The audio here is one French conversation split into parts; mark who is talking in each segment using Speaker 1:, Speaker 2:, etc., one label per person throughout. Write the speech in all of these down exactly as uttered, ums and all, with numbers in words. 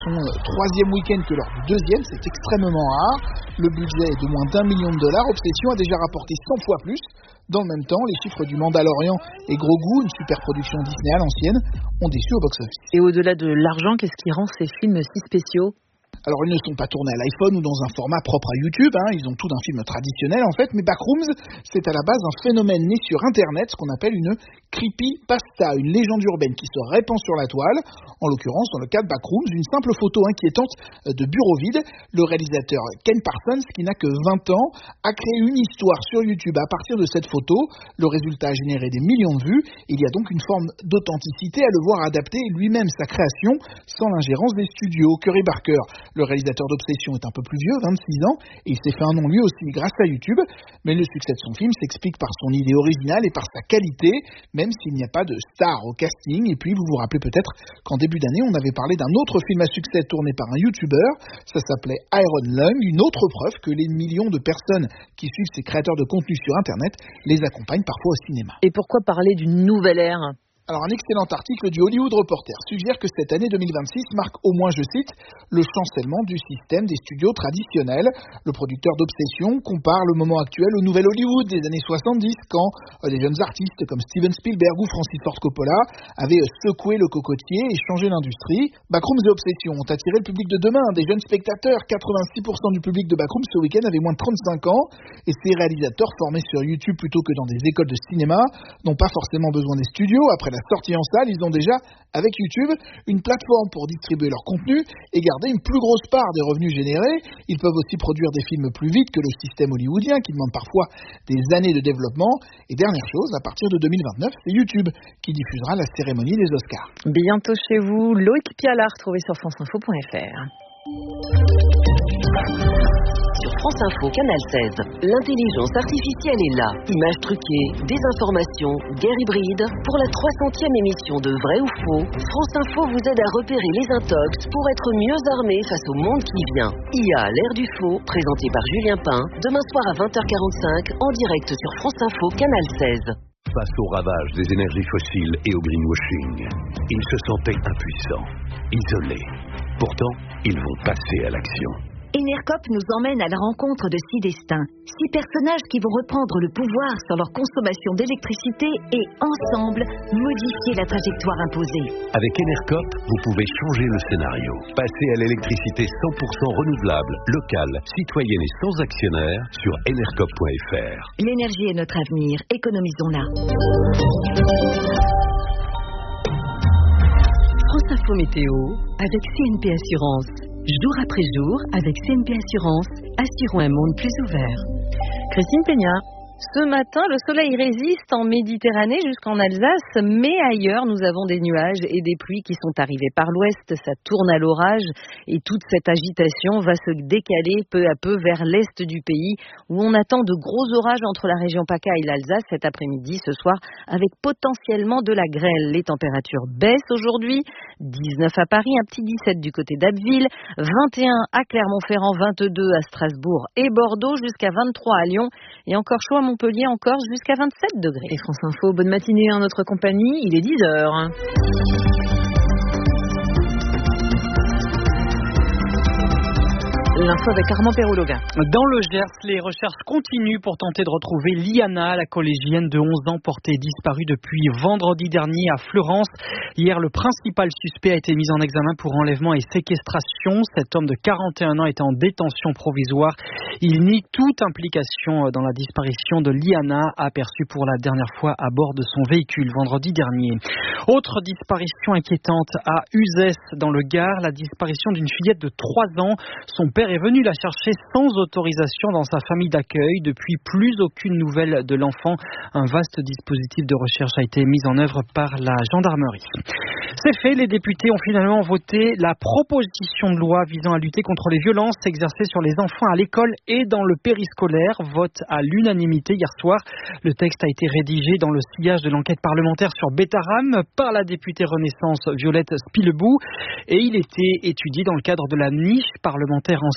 Speaker 1: son troisième week-end que lors du deuxième, c'est extrêmement rare. Le budget est de moins d'un million de dollars. Obsession a déjà rapporté cent fois plus. Dans le même temps, les chiffres du Mandalorian et Grogu, une super production Disney à l'ancienne, ont déçu au box-office.
Speaker 2: Et au-delà de l'argent, qu'est-ce qui rend ces films si spéciaux ?
Speaker 1: Alors ils ne sont pas tournés à l'iPhone ou dans un format propre à YouTube, hein, ils ont tout d'un film traditionnel en fait, mais Backrooms, c'est à la base un phénomène né sur Internet, ce qu'on appelle une creepypasta, une légende urbaine qui se répand sur la toile. En l'occurrence, dans le cas de Backrooms, une simple photo inquiétante de bureau vide. Le réalisateur Ken Parsons, qui n'a que vingt ans, a créé une histoire sur YouTube à partir de cette photo. Le résultat a généré des millions de vues. Il y a donc une forme d'authenticité à le voir adapter lui-même sa création sans l'ingérence des studios. Curry Barker, le réalisateur d'Obsession, est un peu plus vieux, vingt-six ans, et il s'est fait un nom lui aussi grâce à YouTube. Mais le succès de son film s'explique par son idée originale et par sa qualité, même s'il n'y a pas de star au casting. Et puis vous vous rappelez peut-être qu'en début d'année, on avait parlé d'un autre film à succès tourné par un YouTuber. Ça s'appelait Iron Lung, une autre preuve que les millions de personnes qui suivent ces créateurs de contenu sur Internet les accompagnent parfois au cinéma.
Speaker 2: Et pourquoi parler d'une nouvelle ère ?
Speaker 1: Alors un excellent article du Hollywood Reporter suggère que cette année deux mille vingt-six marque au moins, je cite, le chancellement du système des studios traditionnels. Le producteur d'Obsession compare le moment actuel au nouvel Hollywood des années soixante-dix, quand euh, des jeunes artistes comme Steven Spielberg ou Francis Ford Coppola avaient euh, secoué le cocotier et changé l'industrie. Backrooms et Obsession ont attiré le public de demain, des jeunes spectateurs. quatre-vingt-six pour cent du public de Backrooms ce week-end avait moins de trente-cinq ans, et ces réalisateurs formés sur YouTube plutôt que dans des écoles de cinéma n'ont pas forcément besoin des studios. Après la sortie en salle, ils ont déjà, avec YouTube, une plateforme pour distribuer leur contenu et garder une plus grosse part des revenus générés. Ils peuvent aussi produire des films plus vite que le système hollywoodien, qui demande parfois des années de développement. Et dernière chose, à partir de deux mille vingt-neuf, c'est YouTube qui diffusera la cérémonie des Oscars.
Speaker 2: Bientôt chez vous, Loïc Piala, retrouvé sur franceinfo point f r.
Speaker 3: Sur France Info, Canal seize, l'intelligence artificielle est là. Images truquées, désinformation, guerre hybride. Pour la trois centième émission de Vrai ou Faux, France Info vous aide à repérer les intox pour être mieux armé face au monde qui vient. I A, l'ère du faux, présenté par Julien Pain, demain soir à vingt heures quarante-cinq, en direct sur France Info, Canal seize.
Speaker 4: Face au ravage des énergies fossiles et au greenwashing, ils se sentaient impuissants, isolés. Pourtant, ils vont passer à l'action.
Speaker 5: Enercop nous emmène à la rencontre de six destins, six personnages qui vont reprendre le pouvoir sur leur consommation d'électricité et, ensemble, modifier la trajectoire imposée.
Speaker 4: Avec Enercop, vous pouvez changer le scénario. Passer à l'électricité cent pour cent renouvelable, locale, citoyenne et sans actionnaire sur enercop point f r.
Speaker 5: L'énergie est notre avenir, économisons-la.
Speaker 3: France Info Météo avec C N P Assurance. Jour après jour, avec C N P Assurance, assurons un monde plus ouvert.
Speaker 2: Christine Peña. Ce matin, le soleil résiste en Méditerranée jusqu'en Alsace, mais ailleurs, nous avons des nuages et des pluies qui sont arrivées par l'ouest. Ça tourne à l'orage et toute cette agitation va se décaler peu à peu vers l'est du pays, où on attend de gros orages entre la région PACA et l'Alsace cet après-midi, ce soir, avec potentiellement de la grêle. Les températures baissent aujourd'hui, dix-neuf à Paris, un petit dix-sept du côté d'Abbeville, vingt et un à Clermont-Ferrand, vingt-deux à Strasbourg et Bordeaux, jusqu'à vingt-trois à Lyon, et encore chaud à Montpellier, encore jusqu'à vingt-sept degrés. Et France Info, bonne matinée en notre compagnie, il est dix heures. L'info avec Armand Perrologa.
Speaker 6: Dans le Gers, les recherches continuent pour tenter de retrouver Liana, la collégienne de onze ans portée disparue depuis vendredi dernier à Fleurance. Hier, le principal suspect a été mis en examen pour enlèvement et séquestration. Cet homme de quarante et un ans était en détention provisoire. Il nie toute implication dans la disparition de Liana, aperçue pour la dernière fois à bord de son véhicule vendredi dernier. Autre disparition inquiétante à Uzès, dans le Gard, la disparition d'une fillette de trois ans. Son père est venu la chercher sans autorisation dans sa famille d'accueil. Depuis, plus aucune nouvelle de l'enfant. Un vaste dispositif de recherche a été mis en œuvre par la gendarmerie. C'est fait, les députés ont finalement voté la proposition de loi visant à lutter contre les violences exercées sur les enfants à l'école et dans le périscolaire. Vote à l'unanimité hier soir. Le texte a été rédigé dans le sillage de l'enquête parlementaire sur Betaram par la députée Renaissance Violette Spilebou et il était étudié dans le cadre de la niche parlementaire en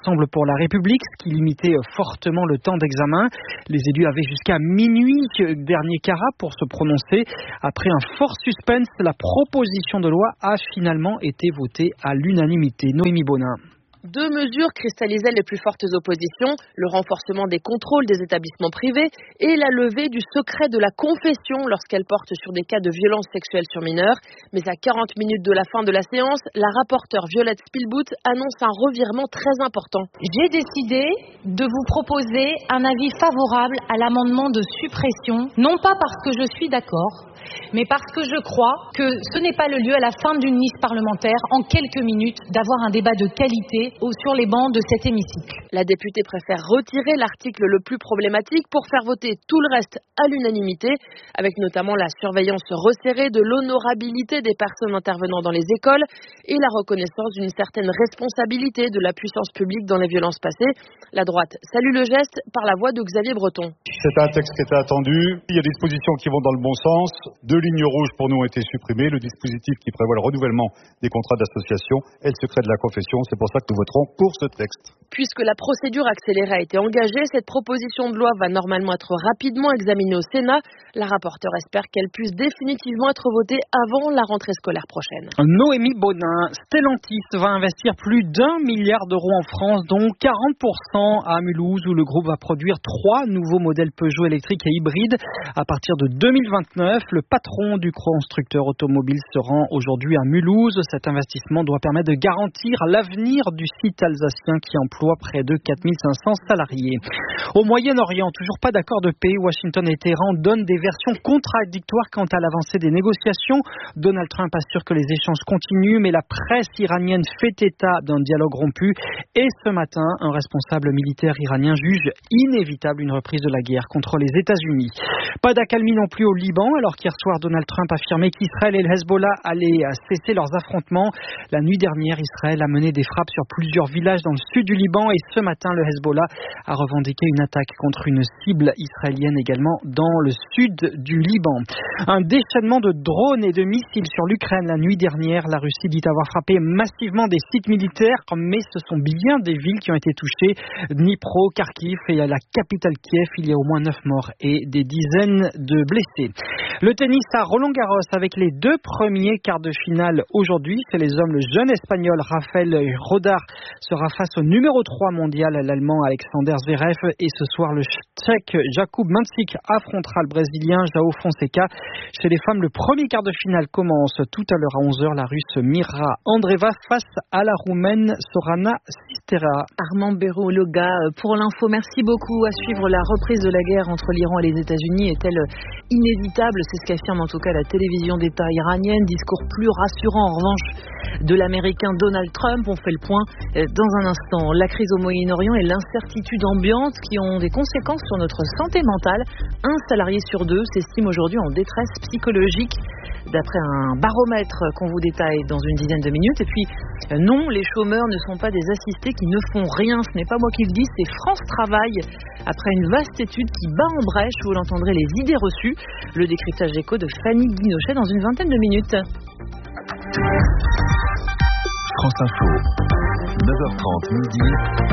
Speaker 6: Ensemble pour la République, ce qui limitait fortement le temps d'examen. Les élus avaient jusqu'à minuit dernier carat pour se prononcer. Après un fort suspense, la proposition de loi a finalement été votée à l'unanimité. Noémie Bonin.
Speaker 7: Deux mesures cristallisaient les plus fortes oppositions, le renforcement des contrôles des établissements privés et la levée du secret de la confession lorsqu'elle porte sur des cas de violences sexuelles sur mineurs. Mais à quarante minutes de la fin de la séance, la rapporteure Violette Spilbout annonce un revirement très important.
Speaker 8: J'ai décidé de vous proposer un avis favorable à l'amendement de suppression, non pas parce que je suis d'accord, mais parce que je crois que ce n'est pas le lieu à la fin d'une liste parlementaire, en quelques minutes, d'avoir un débat de qualité sur les bancs de cet hémicycle.
Speaker 7: La députée préfère retirer l'article le plus problématique pour faire voter tout le reste à l'unanimité, avec notamment la surveillance resserrée de l'honorabilité des personnes intervenant dans les écoles et la reconnaissance d'une certaine responsabilité de la puissance publique dans les violences passées. La droite salue le geste par la voix de Xavier Breton.
Speaker 9: C'est un texte qui était attendu. Il y a des dispositions qui vont dans le bon sens. Deux lignes rouges pour nous ont été supprimées. Le dispositif qui prévoit le renouvellement des contrats d'association et le secret de la confession. C'est pour ça que nous voterons pour ce texte.
Speaker 7: Puisque la procédure accélérée a été engagée, cette proposition de loi va normalement être rapidement examinée au Sénat. La rapporteure espère qu'elle puisse définitivement être votée avant la rentrée scolaire prochaine.
Speaker 6: Noémie Bonin, Stellantis va investir plus d'un milliard d'euros en France, dont quarante pour cent à Mulhouse, où le groupe va produire trois nouveaux modèles Peugeot électriques et hybrides. À partir de deux mille vingt-neuf, le patron du constructeur automobile se rend aujourd'hui à Mulhouse. Cet investissement doit permettre de garantir l'avenir du site alsacien qui emploie près de quatre mille cinq cents salariés. Au Moyen-Orient, toujours pas d'accord de paix. Washington et Téhéran donnent des versions contradictoires quant à l'avancée des négociations. Donald Trump assure que les échanges continuent, mais la presse iranienne fait état d'un dialogue rompu. Et ce matin, un responsable militaire iranien juge inévitable une reprise de la guerre contre les États-Unis. Pas d'accalmie non plus au Liban, alors qu'hier soir, Donald Trump affirmait qu'Israël et le Hezbollah allaient cesser leurs affrontements. La nuit dernière, Israël a mené des frappes sur plusieurs villages dans le sud du Liban et ce matin, le Hezbollah a revendiqué une attaque contre une cible israélienne également dans le sud du Liban. Un déchaînement de drones et de missiles sur l'Ukraine la nuit dernière. La Russie dit avoir frappé massivement des sites militaires, mais ce sont bien des villes qui ont été touchées. Dnipro, Kharkiv et à la capitale Kiev, il y a au moins neuf morts et des dizaines de blessés. Le tennis à Roland-Garros avec les deux premiers quarts de finale aujourd'hui. C'est les hommes. Le jeune espagnol Rafael Rodar sera face au numéro trois mondial, l'allemand Alexander Zverev. Et ce soir, le tchèque Jakub Mansik affrontera le brésilien João Fonseca. Chez les femmes, le premier quart de finale commence tout à l'heure à onze heures. La russe Mira Andreeva face à la roumaine Sorana Cistera.
Speaker 2: Armand Béraud-Loga, pour l'info, merci beaucoup. À suivre, la reprise de la guerre entre l'Iran et les États-Unis est-elle inévitable? C'est ce qu'affirme en tout cas la télévision d'État iranienne. Discours plus rassurant en revanche de l'américain Donald Trump. On fait le point dans un instant. La crise au Moyen-Orient et l'incertitude ambiante qui ont des conséquences sur notre santé mentale. Un salarié sur deux s'estime aujourd'hui en détresse psychologique, d'après un baromètre qu'on vous détaille dans une dizaine de minutes. Et puis, non, les chômeurs ne sont pas des assistés qui ne font rien. Ce n'est pas moi qui le dis, c'est France Travail. Après une vaste étude qui bat en brèche, vous l'entendrez, les idées reçues. Le décryptage écho de Fanny Guinochet dans une vingtaine de minutes.
Speaker 4: France Info, neuf heures trente midi.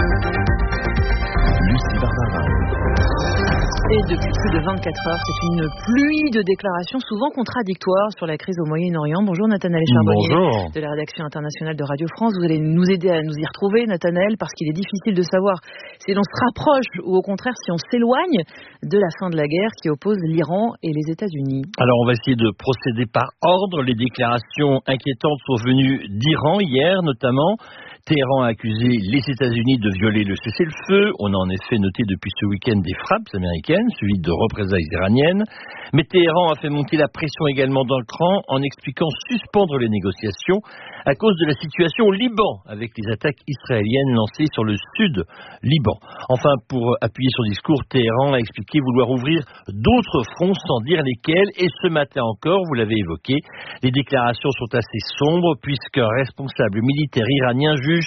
Speaker 4: Lucie Barbara.
Speaker 2: Et depuis plus de vingt-quatre heures, c'est une pluie de déclarations souvent contradictoires sur la crise au Moyen-Orient. Bonjour Nathanaël Charbonnier.
Speaker 10: Bonjour.
Speaker 2: De la rédaction internationale de Radio France. Vous allez nous aider à nous y retrouver, Nathanaël, parce qu'il est difficile de savoir si l'on se rapproche ou au contraire si on s'éloigne de la fin de la guerre qui oppose l'Iran et les États-Unis.
Speaker 10: Alors on va essayer de procéder par ordre. Les déclarations inquiétantes sont venues d'Iran hier notamment. Téhéran a accusé les États-Unis de violer le cessez-le-feu. On a en effet noté depuis ce week-end des frappes américaines, suivies de représailles iraniennes. Mais Téhéran a fait monter la pression également dans le cran en expliquant suspendre les négociations à cause de la situation au Liban, avec les attaques israéliennes lancées sur le sud Liban. Enfin, pour appuyer son discours, Téhéran a expliqué vouloir ouvrir d'autres fronts sans dire lesquels. Et ce matin encore, vous l'avez évoqué, les déclarations sont assez sombres puisqu'un responsable militaire iranien juge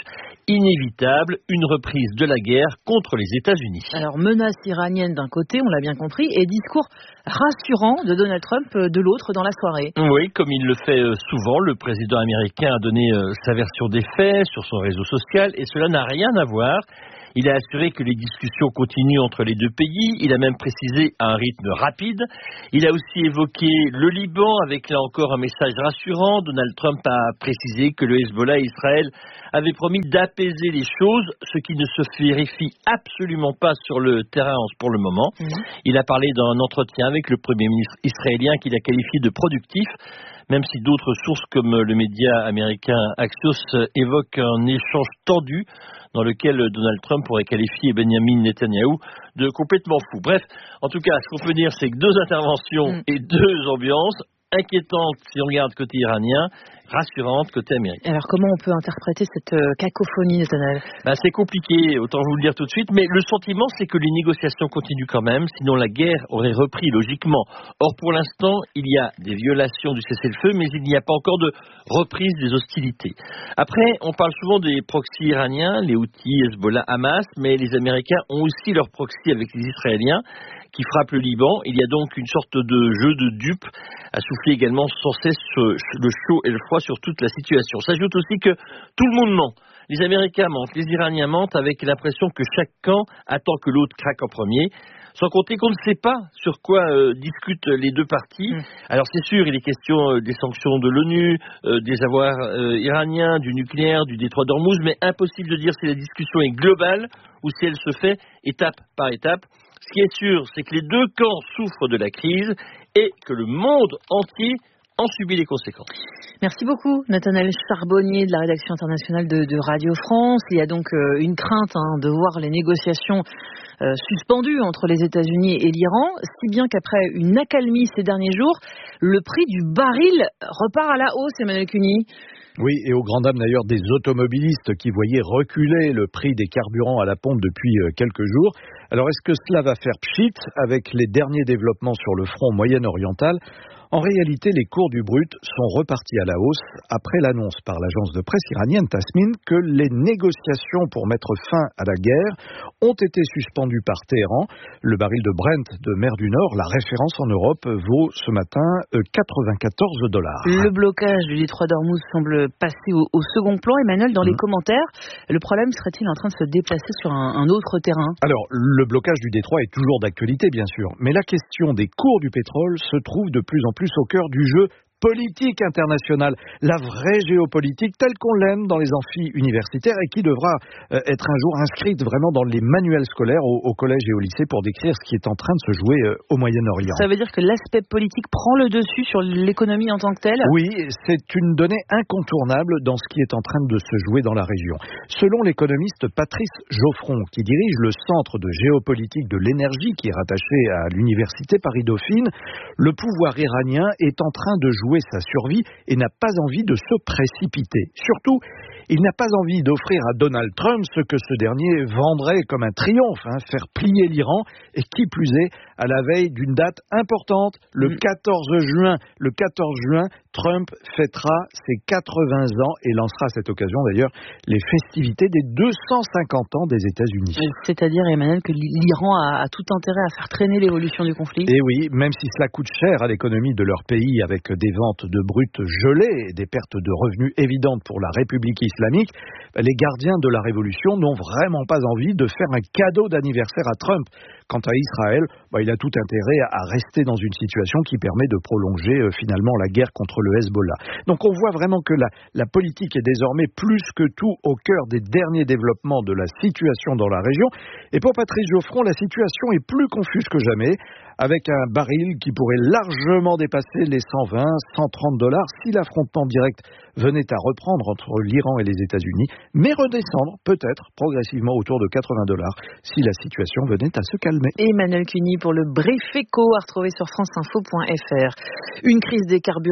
Speaker 10: inévitable, une reprise de la guerre contre les États-Unis.
Speaker 2: Alors, menace iranienne d'un côté, on l'a bien compris, et discours rassurant de Donald Trump de l'autre dans la soirée.
Speaker 10: Oui, comme il le fait souvent, le président américain a donné sa version des faits sur son réseau social, et cela n'a rien à voir. Il a assuré que les discussions continuent entre les deux pays. Il a même précisé à un rythme rapide. Il a aussi évoqué le Liban avec là encore un message rassurant. Donald Trump a précisé que le Hezbollah et Israël avaient promis d'apaiser les choses, ce qui ne se vérifie absolument pas sur le terrain pour le moment. Mmh. Il a parlé d'un entretien avec le Premier ministre israélien qu'il a qualifié de productif, même si d'autres sources comme le média américain Axios évoquent un échange tendu dans lequel Donald Trump pourrait qualifier Benjamin Netanyahou de complètement fou. Bref, en tout cas, ce qu'on peut dire, c'est que deux interventions mmh. et deux ambiances inquiétantes si on regarde côté iranien, rassurantes côté américain.
Speaker 2: Alors comment on peut interpréter cette euh, cacophonie, Nathanaël ?
Speaker 10: Ben, c'est compliqué, autant vous le dire tout de suite, mais le sentiment c'est que les négociations continuent quand même, sinon la guerre aurait repris logiquement. Or pour l'instant, il y a des violations du cessez-le-feu, mais il n'y a pas encore de reprise des hostilités. Après, on parle souvent des proxys iraniens, les Houthis, Hezbollah, Hamas, mais les Américains ont aussi leurs proxys avec les Israéliens qui frappent le Liban. Il y a donc une sorte de jeu de dupes à souffler également sans cesse le chaud et le froid sur toute la situation. S'ajoute aussi que tout le monde ment. Les Américains mentent, les Iraniens mentent avec l'impression que chaque camp attend que l'autre craque en premier. Sans compter qu'on ne sait pas sur quoi euh, discutent les deux parties. Mmh. Alors c'est sûr, il est question euh, des sanctions de l'ONU, euh, des avoirs euh, iraniens, du nucléaire, du détroit d'Ormuz, mais impossible de dire si la discussion est globale ou si elle se fait étape par étape. Ce qui est sûr, c'est que les deux camps souffrent de la crise et que le monde entier en subit les conséquences.
Speaker 2: Merci beaucoup, Nathanaël Charbonnier de la rédaction internationale de, de Radio France. Il y a donc euh, une crainte hein, de voir les négociations euh, suspendues entre les États-Unis et l'Iran, si bien qu'après une accalmie ces derniers jours, le prix du baril repart à la hausse, Emmanuel Cuny.
Speaker 11: Oui, et au grand dam d'ailleurs des automobilistes qui voyaient reculer le prix des carburants à la pompe depuis quelques jours. Alors est-ce que cela va faire pchit avec les derniers développements sur le front moyen-oriental ? En réalité, les cours du brut sont repartis à la hausse après l'annonce par l'agence de presse iranienne Tasmin que les négociations pour mettre fin à la guerre ont été suspendues par Téhéran. Le baril de Brent de mer du Nord, la référence en Europe, vaut ce matin quatre-vingt-quatorze dollars.
Speaker 2: Le blocage du détroit d'Ormuz semble passer au, au second plan. Emmanuel, dans mmh. les commentaires, le problème serait-il en train de se déplacer sur un, un autre terrain ?
Speaker 11: Alors, le blocage du détroit est toujours d'actualité, bien sûr, mais la question des cours du pétrole se trouve de plus en plus au cœur du jeu politique internationale, la vraie géopolitique telle qu'on l'aime dans les amphis universitaires et qui devra euh, être un jour inscrite vraiment dans les manuels scolaires au, au collège et au lycée pour décrire ce qui est en train de se jouer euh, au Moyen-Orient.
Speaker 2: Ça veut dire que l'aspect politique prend le dessus sur l'économie en tant que telle ?
Speaker 11: Oui, c'est une donnée incontournable dans ce qui est en train de se jouer dans la région. Selon l'économiste Patrice Geoffron, qui dirige le Centre de géopolitique de l'énergie qui est rattaché à l'université Paris-Dauphine, le pouvoir iranien est en train de jouer jouer sa survie et n'a pas envie de se précipiter. Surtout, il n'a pas envie d'offrir à Donald Trump ce que ce dernier vendrait comme un triomphe, hein, faire plier l'Iran, et qui plus est, à la veille d'une date importante, le quatorze juin. Le quatorze juin, Trump fêtera ses quatre-vingts ans et lancera à cette occasion d'ailleurs les festivités des deux cent cinquante ans des États-Unis.
Speaker 2: C'est-à-dire, Emmanuel, que l'Iran a, a tout intérêt à faire traîner l'évolution du conflit.
Speaker 11: Et oui, même si cela coûte cher à l'économie de leur pays avec des ventes de brut gelées et des pertes de revenus évidentes pour la République islamique, les gardiens de la révolution n'ont vraiment pas envie de faire un cadeau d'anniversaire à Trump. Quant à Israël, bah, il a tout intérêt à rester dans une situation qui permet de prolonger euh, finalement la guerre contre le Hezbollah. Donc on voit vraiment que la, la politique est désormais plus que tout au cœur des derniers développements de la situation dans la région. Et pour Patrice Geoffron, la situation est plus confuse que jamais, avec un baril qui pourrait largement dépasser les cent vingt, cent trente dollars si l'affrontement direct venait à reprendre entre l'Iran et les États-Unis, mais redescendre peut-être progressivement autour de quatre-vingts dollars si la situation venait à se calmer.
Speaker 2: Emmanuel Cuny pour le Brief Éco à retrouver sur franceinfo point f r. Une crise des carburants donc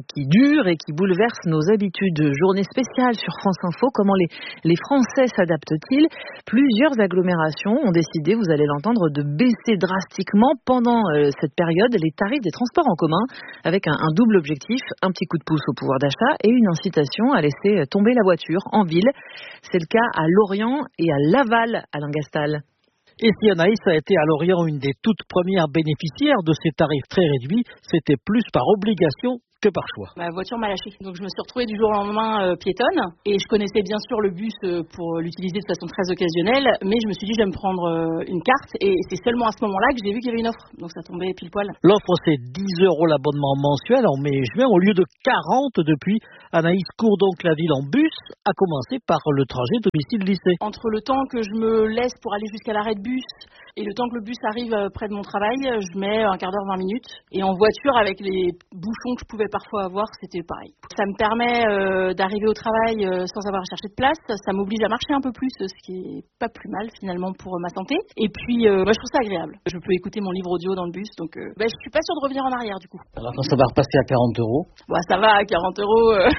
Speaker 2: qui dure et qui bouleverse nos habitudes. Journée spéciale sur France Info, comment les, les Français s'adaptent-ils? Plusieurs agglomérations ont décidé, vous allez l'entendre, de baisser drastiquement pendant euh, cette période les tarifs des transports en commun avec un, un double objectif, un petit coup de pouce au pouvoir d'achat et une incitation à laisser tomber la voiture en ville. C'est le cas à Lorient et à Laval, Alain Gastal.
Speaker 12: Et si Anaïs a été à Lorient une des toutes premières bénéficiaires de ces tarifs très réduits, c'était plus par obligation que par choix.
Speaker 13: Ma voiture m'a lâché, donc je me suis retrouvée du jour au lendemain euh, piétonne et je connaissais bien sûr le bus euh, pour l'utiliser de façon très occasionnelle, mais je me suis dit je vais me prendre euh, une carte et c'est seulement à ce moment-là que j'ai vu qu'il y avait une offre, donc ça tombait pile poil.
Speaker 12: L'offre c'est dix euros l'abonnement mensuel en mai et juin au lieu de quarante depuis. Anaïs court donc la ville en bus, à commencer par le trajet domicile-lycée.
Speaker 13: Entre le temps que je me laisse pour aller jusqu'à l'arrêt de bus et le temps que le bus arrive près de mon travail, je mets un quart d'heure, vingt minutes. Et en voiture, avec les bouchons que je pouvais parfois avoir, c'était pareil. Ça me permet euh, d'arriver au travail euh, sans avoir à chercher de place. Ça m'oblige à marcher un peu plus, ce qui est pas plus mal finalement pour ma santé. Et puis, euh, moi, je trouve ça agréable. Je peux écouter mon livre audio dans le bus, donc euh, bah, je suis pas sûre de revenir en arrière du coup.
Speaker 14: Alors quand ça va repasser à quarante euros
Speaker 13: bah, ça va, à quarante euros. Euh...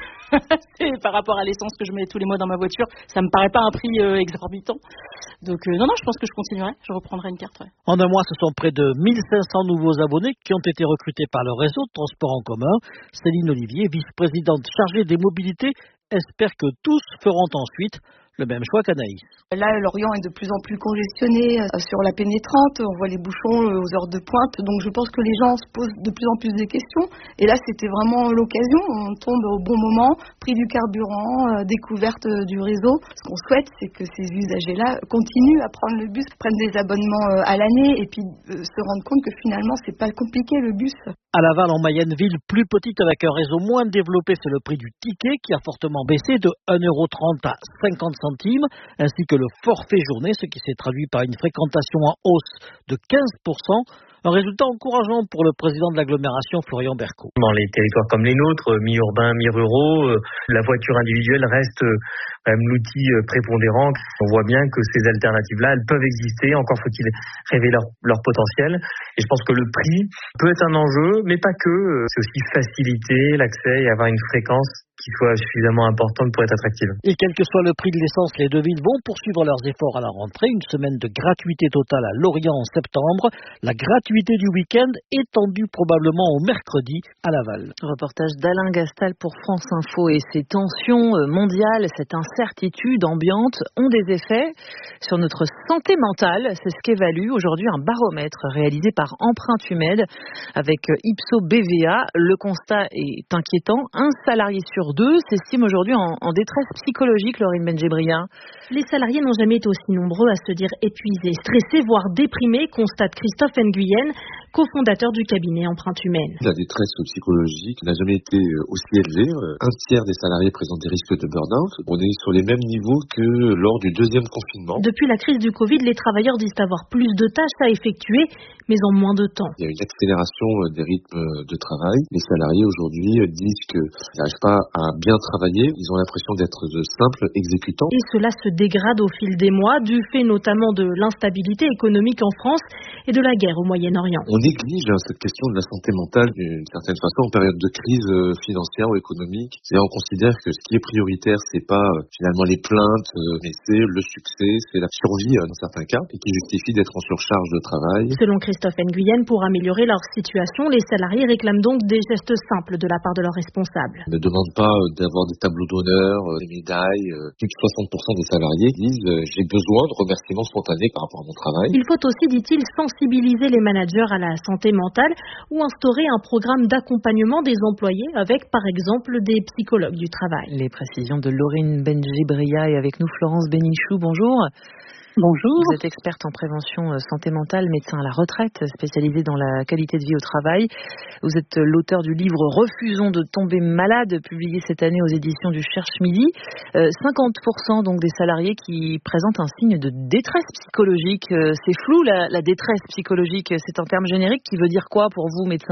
Speaker 13: par rapport à l'essence que je mets tous les mois dans ma voiture, ça me paraît pas un prix euh, exorbitant. Donc euh, non, non, je pense que je continuerai, je reprendrai une carte. Ouais.
Speaker 12: En un mois, ce sont près de mille cinq cents nouveaux abonnés qui ont été recrutés par le réseau de transport en commun. Céline Olivier, vice-présidente chargée des mobilités, espère que tous feront ensuite le même choix qu'Anaïs.
Speaker 15: Là, Lorient est de plus en plus congestionné sur la pénétrante, on voit les bouchons aux heures de pointe, donc je pense que les gens se posent de plus en plus de questions. Et là, c'était vraiment l'occasion, on tombe au bon moment, prix du carburant, découverte du réseau. Ce qu'on souhaite, c'est que ces usagers-là continuent à prendre le bus, prennent des abonnements à l'année et puis se rendent compte que finalement, c'est pas compliqué le bus.
Speaker 12: À Laval, en Mayenne, ville plus petite avec un réseau moins développé, c'est le prix du ticket qui a fortement baissé de un euro trente à cinquante centimes, ainsi que le forfait journée, ce qui s'est traduit par une fréquentation en hausse de quinze pour cent. Un résultat encourageant pour le président de l'agglomération, Florian Berco.
Speaker 16: Dans les territoires comme les nôtres, mi-urbains, mi-ruraux, la voiture individuelle reste quand même l'outil prépondérant. On voit bien que ces alternatives-là, elles peuvent exister. Encore faut-il révéler leur, leur potentiel. Et je pense que le prix peut être un enjeu, mais pas que. C'est aussi faciliter l'accès et avoir une fréquence qui soit suffisamment importante pour être attractive.
Speaker 12: Et quel que soit le prix de l'essence, les deux villes vont poursuivre leurs efforts à la rentrée. Une semaine de gratuité totale à Lorient en septembre. La gratuité du week-end étendue probablement au mercredi à Laval.
Speaker 2: Reportage d'Alain Gastal pour France Info. Et ces tensions mondiales, cette incertitude ambiante ont des effets sur notre santé mentale. C'est ce qu'évalue aujourd'hui un baromètre réalisé par Empreinte Humaine avec Ipsos B V A. Le constat est inquiétant. Un salarié sur deux s'estiment aujourd'hui en, en détresse psychologique, Laurine Benjebria.
Speaker 17: Les salariés n'ont jamais été aussi nombreux à se dire épuisés, stressés, voire déprimés, constate Christophe Nguyen, cofondateur du cabinet Empreinte Humaine.
Speaker 18: La détresse psychologique n'a jamais été aussi élevée. Un tiers des salariés présentent des risques de burn-out. On est sur les mêmes niveaux que lors du deuxième confinement.
Speaker 17: Depuis la crise du Covid, les travailleurs disent avoir plus de tâches à effectuer, mais en moins de temps.
Speaker 18: Il y a une accélération des rythmes de travail. Les salariés aujourd'hui disent qu'ils n'arrivent pas à bien travailler. Ils ont l'impression d'être de simples exécutants.
Speaker 17: Et cela se dégrade au fil des mois, du fait notamment de l'instabilité économique en France et de la guerre au Moyen-Orient.
Speaker 18: On néglige cette question de la santé mentale d'une certaine façon en période de crise financière ou économique. C'est on considère que ce qui est prioritaire, c'est pas finalement les plaintes, mais c'est le succès, c'est la survie dans certains cas, et qui justifie d'être en surcharge de travail.
Speaker 17: Selon Christophe Nguyen, pour améliorer leur situation, les salariés réclament donc des gestes simples de la part de leurs responsables.
Speaker 18: Ne demande pas d'avoir des tableaux d'honneur, des médailles. Plus de soixante pour cent des salariés disent « j'ai besoin de remerciements spontanés par rapport à mon travail ».
Speaker 17: Il faut aussi, dit-il, sensibiliser les managers à la santé mentale ou instaurer un programme d'accompagnement des employés avec, par exemple, des psychologues du travail.
Speaker 2: Les précisions de Laurine Benjebria et avec nous Florence Bénichou. Bonjour.
Speaker 19: Bonjour.
Speaker 2: Vous êtes experte en prévention santé mentale, médecin à la retraite, spécialisée dans la qualité de vie au travail. Vous êtes l'auteur du livre Refusons de tomber malade, publié cette année aux éditions du Cherche Midi. Euh, cinquante pour cent donc des salariés qui présentent un signe de détresse psychologique. Euh, c'est flou la, la détresse psychologique, c'est un terme générique qui veut dire quoi pour vous, médecin ?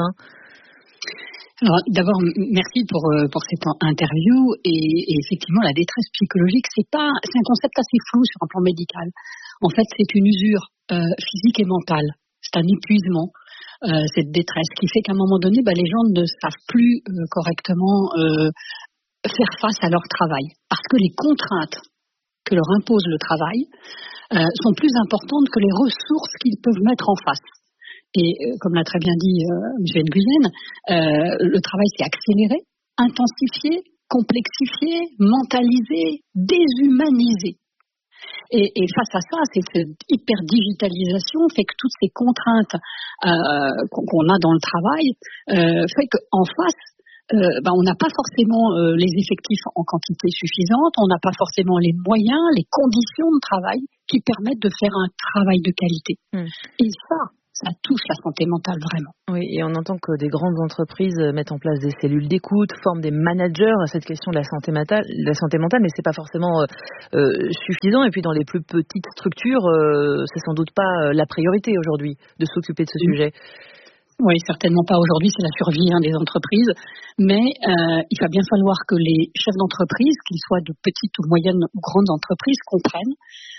Speaker 19: Alors, d'abord, merci pour pour cette interview et, et effectivement la détresse psychologique c'est pas c'est un concept assez flou sur un plan médical. En fait, c'est une usure euh, physique et mentale. C'est un épuisement euh, cette détresse qui fait qu'à un moment donné, bah, les gens ne savent plus euh, correctement euh, faire face à leur travail. Parce que les contraintes que leur impose le travail euh, sont plus importantes que les ressources qu'ils peuvent mettre en face. Et euh, comme l'a très bien dit euh, M. Nguyen, euh, le travail s'est accéléré, intensifié, complexifié, mentalisé, déshumanisé. Et, et face à ça, c'est cette hyper-digitalisation fait que toutes ces contraintes euh, qu'on, qu'on a dans le travail euh, fait qu'en face, euh, ben, on n'a pas forcément euh, les effectifs en quantité suffisante, on n'a pas forcément les moyens, les conditions de travail qui permettent de faire un travail de qualité. Mmh. Et ça, ça touche la santé mentale vraiment.
Speaker 2: Oui, et on entend que des grandes entreprises mettent en place des cellules d'écoute, forment des managers à cette question de la santé mentale, la santé mentale, mais c'est pas forcément euh, euh, suffisant. Et puis dans les plus petites structures, euh, c'est sans doute pas la priorité aujourd'hui de s'occuper de ce mmh. sujet.
Speaker 19: Oui, certainement pas aujourd'hui, c'est la survie hein, des entreprises, mais euh, il va bien falloir que les chefs d'entreprise, qu'ils soient de petites ou moyennes ou grandes entreprises, comprennent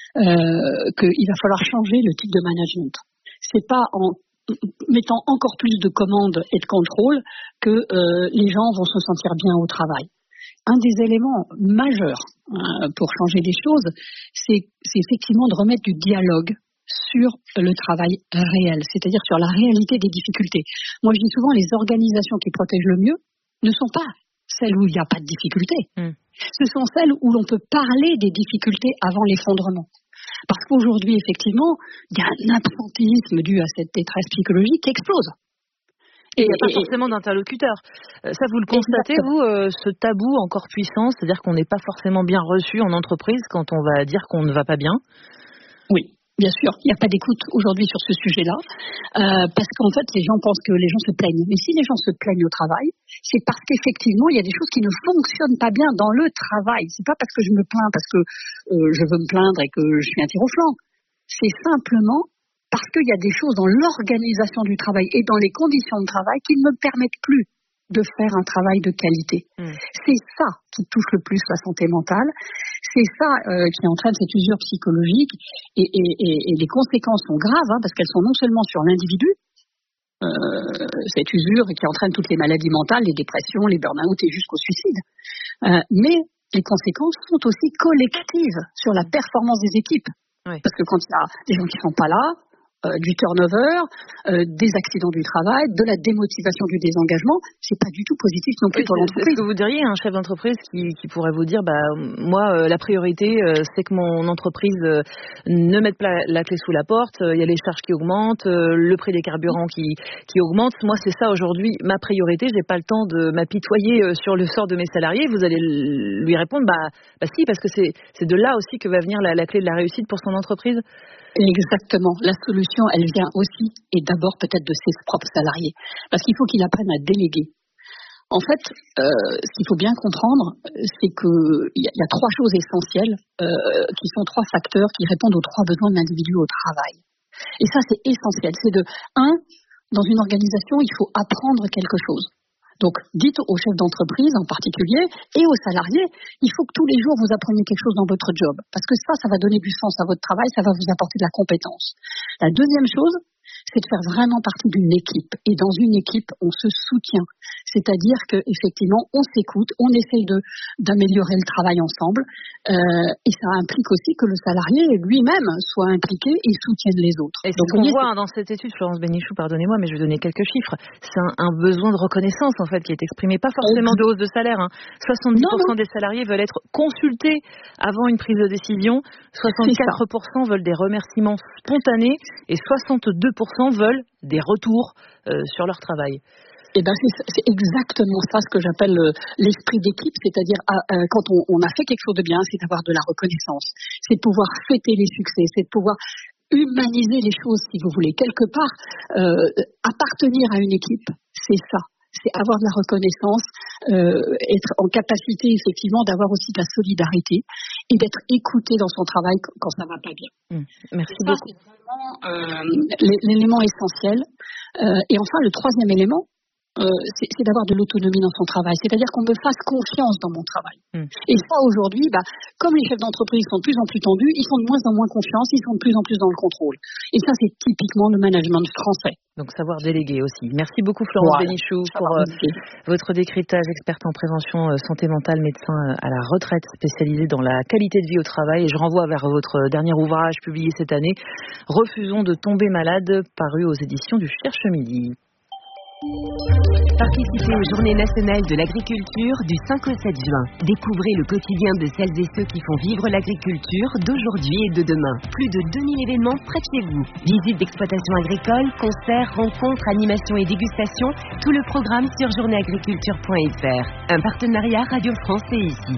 Speaker 19: euh, qu'il va falloir changer le type de management. C'est pas en mettant encore plus de commandes et de contrôles que euh, les gens vont se sentir bien au travail. Un des éléments majeurs euh, pour changer les choses, c'est, c'est effectivement de remettre du dialogue sur le travail réel, c'est-à-dire sur la réalité des difficultés. Moi, je dis souvent, les organisations qui protègent le mieux ne sont pas celles où il n'y a pas de difficultés. Mmh. Ce sont celles où l'on peut parler des difficultés avant l'effondrement. Parce qu'aujourd'hui, effectivement, il y a un absentéisme dû à cette détresse psychologique qui explose.
Speaker 2: Et il n'y a pas et, forcément d'interlocuteur. Ça, vous le constatez, exactement. vous, euh, ce tabou encore puissant, c'est-à-dire qu'on n'est pas forcément bien reçu en entreprise quand on va dire qu'on ne va pas bien?
Speaker 19: Oui. Bien sûr, il n'y a pas d'écoute aujourd'hui sur ce sujet-là, euh, parce qu'en fait, les gens pensent que les gens se plaignent. Mais si les gens se plaignent au travail, c'est parce qu'effectivement, il y a des choses qui ne fonctionnent pas bien dans le travail. C'est pas parce que je me plains, parce que euh, je veux me plaindre et que je suis un tir au flanc. C'est simplement parce qu'il y a des choses dans l'organisation du travail et dans les conditions de travail qui ne me permettent plus de faire un travail de qualité. Mmh. C'est ça qui touche le plus la santé mentale. C'est ça euh, qui entraîne cette usure psychologique et, et, et, et les conséquences sont graves hein, parce qu'elles sont non seulement sur l'individu, euh, cette usure qui entraîne toutes les maladies mentales, les dépressions, les burn-out et jusqu'au suicide, euh, mais les conséquences sont aussi collectives sur la performance des équipes. Oui. Parce que quand il y a des gens qui ne sont pas là, Euh, du turnover, euh, des accidents du travail, de la démotivation, du désengagement, c'est pas du tout positif non plus oui, pour l'entreprise.
Speaker 2: Est-ce que vous diriez un chef d'entreprise qui, qui pourrait vous dire, bah moi euh, la priorité euh, c'est que mon entreprise euh, ne mette pas la, la clé sous la porte, il euh, y a les charges qui augmentent, euh, le prix des carburants qui, qui augmente, moi c'est ça aujourd'hui ma priorité, j'ai pas le temps de m'apitoyer euh, sur le sort de mes salariés. Vous allez lui répondre, bah, bah si, parce que c'est, c'est de là aussi que va venir la, la clé de la réussite pour son entreprise.
Speaker 19: Exactement. La solution, elle vient aussi et d'abord peut-être de ses propres salariés. Parce qu'il faut qu'il apprenne à déléguer. En fait, euh, ce qu'il faut bien comprendre, c'est qu'il y, y a trois choses essentielles euh, qui sont trois facteurs qui répondent aux trois besoins de l'individu au travail. Et ça, c'est essentiel. C'est de, un, dans une organisation, il faut apprendre quelque chose. Donc, dites aux chefs d'entreprise en particulier et aux salariés, il faut que tous les jours vous appreniez quelque chose dans votre job. Parce que ça, ça va donner du sens à votre travail, ça va vous apporter de la compétence. La deuxième chose, c'est de faire vraiment partie d'une équipe. Et dans une équipe, on se soutient. C'est-à-dire qu'effectivement, on s'écoute, on essaye de, d'améliorer le travail ensemble. Euh, et ça implique aussi que le salarié lui-même soit impliqué et soutienne les autres.
Speaker 2: Et c'est ce qu'on voit dans cette étude, Florence Bénichou, pardonnez-moi, mais je vais donner quelques chiffres. C'est un, un besoin de reconnaissance, en fait, qui est exprimé, pas forcément de hausse de salaire. Hein. soixante-dix pour cent non, non. des salariés veulent être consultés avant une prise de décision. soixante-quatre pour cent veulent des remerciements spontanés et soixante-deux pour cent veulent des retours euh, sur leur travail.
Speaker 19: Eh ben c'est, c'est exactement ça ce que j'appelle euh, l'esprit d'équipe, c'est-à-dire euh, quand on, on a fait quelque chose de bien, c'est d'avoir de la reconnaissance, c'est de pouvoir fêter les succès, c'est de pouvoir humaniser les choses, si vous voulez. Quelque part, euh, appartenir à une équipe, c'est ça. C'est avoir de la reconnaissance, euh, être en capacité effectivement d'avoir aussi de la solidarité et d'être écouté dans son travail quand ça va pas bien.
Speaker 2: Mmh, merci
Speaker 19: ça,
Speaker 2: beaucoup.
Speaker 19: C'est vraiment euh, l'élément essentiel. Euh, et enfin, le troisième élément, euh, c'est, c'est d'avoir de l'autonomie dans son travail. C'est-à-dire qu'on me fasse confiance dans mon travail. Mmh. Et ça, aujourd'hui, bah, comme les chefs d'entreprise sont de plus en plus tendus, ils font de moins en moins confiance, ils sont de plus en plus dans le contrôle. Et ça, c'est typiquement le management français.
Speaker 2: Donc savoir déléguer aussi. Merci beaucoup Florence voilà. Bénichou pour euh, votre décryptage, experte en prévention euh, santé mentale, médecin euh, à la retraite, spécialisée dans la qualité de vie au travail. Et je renvoie vers votre dernier ouvrage publié cette année, Refusons de tomber malade, paru aux éditions du Cherche Midi.
Speaker 3: Participez aux Journées nationales de l'agriculture du cinq au sept juin. Découvrez le quotidien de celles et ceux qui font vivre l'agriculture d'aujourd'hui et de demain. Plus de deux mille événements près de chez vous. Visites d'exploitation agricole, concerts, rencontres, animations et dégustations. Tout le programme sur journée agriculture point f r. Un partenariat Radio France et ici.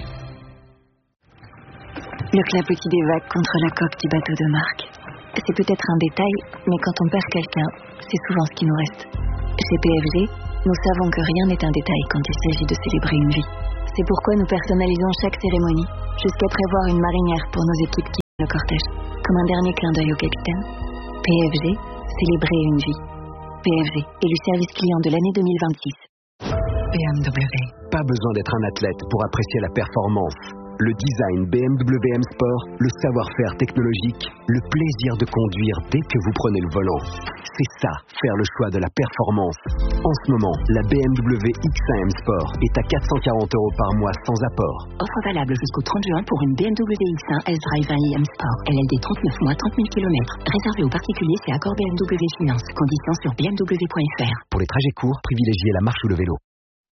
Speaker 20: Le clapotis des vagues contre la coque du bateau de Marc. C'est peut-être un détail, mais quand on perd quelqu'un, c'est souvent ce qui nous reste. Chez P F G, nous savons que rien n'est un détail quand il s'agit de célébrer une vie. C'est pourquoi nous personnalisons chaque cérémonie, jusqu'à prévoir une marinière pour nos équipes qui font le cortège. Comme un dernier clin d'œil au capitaine. P F G, célébrer une vie. P F G, élu service client de l'année deux mille vingt-six.
Speaker 21: B M W. Pas besoin d'être un athlète pour apprécier la performance. Le design B M W M Sport, le savoir-faire technologique, le plaisir de conduire dès que vous prenez le volant. C'est ça, faire le choix de la performance. En ce moment, la B M W X un M Sport est à quatre cent quarante euros par mois sans apport.
Speaker 20: Offre valable jusqu'au trente juin pour une B M W X un S-Drive un i M Sport. L L D trente-neuf mois, trente mille kilomètres. Réservé aux particuliers, c'est accord B M W Finance. Conditions sur b m w point f r.
Speaker 21: Pour les trajets courts, privilégiez la marche ou le vélo.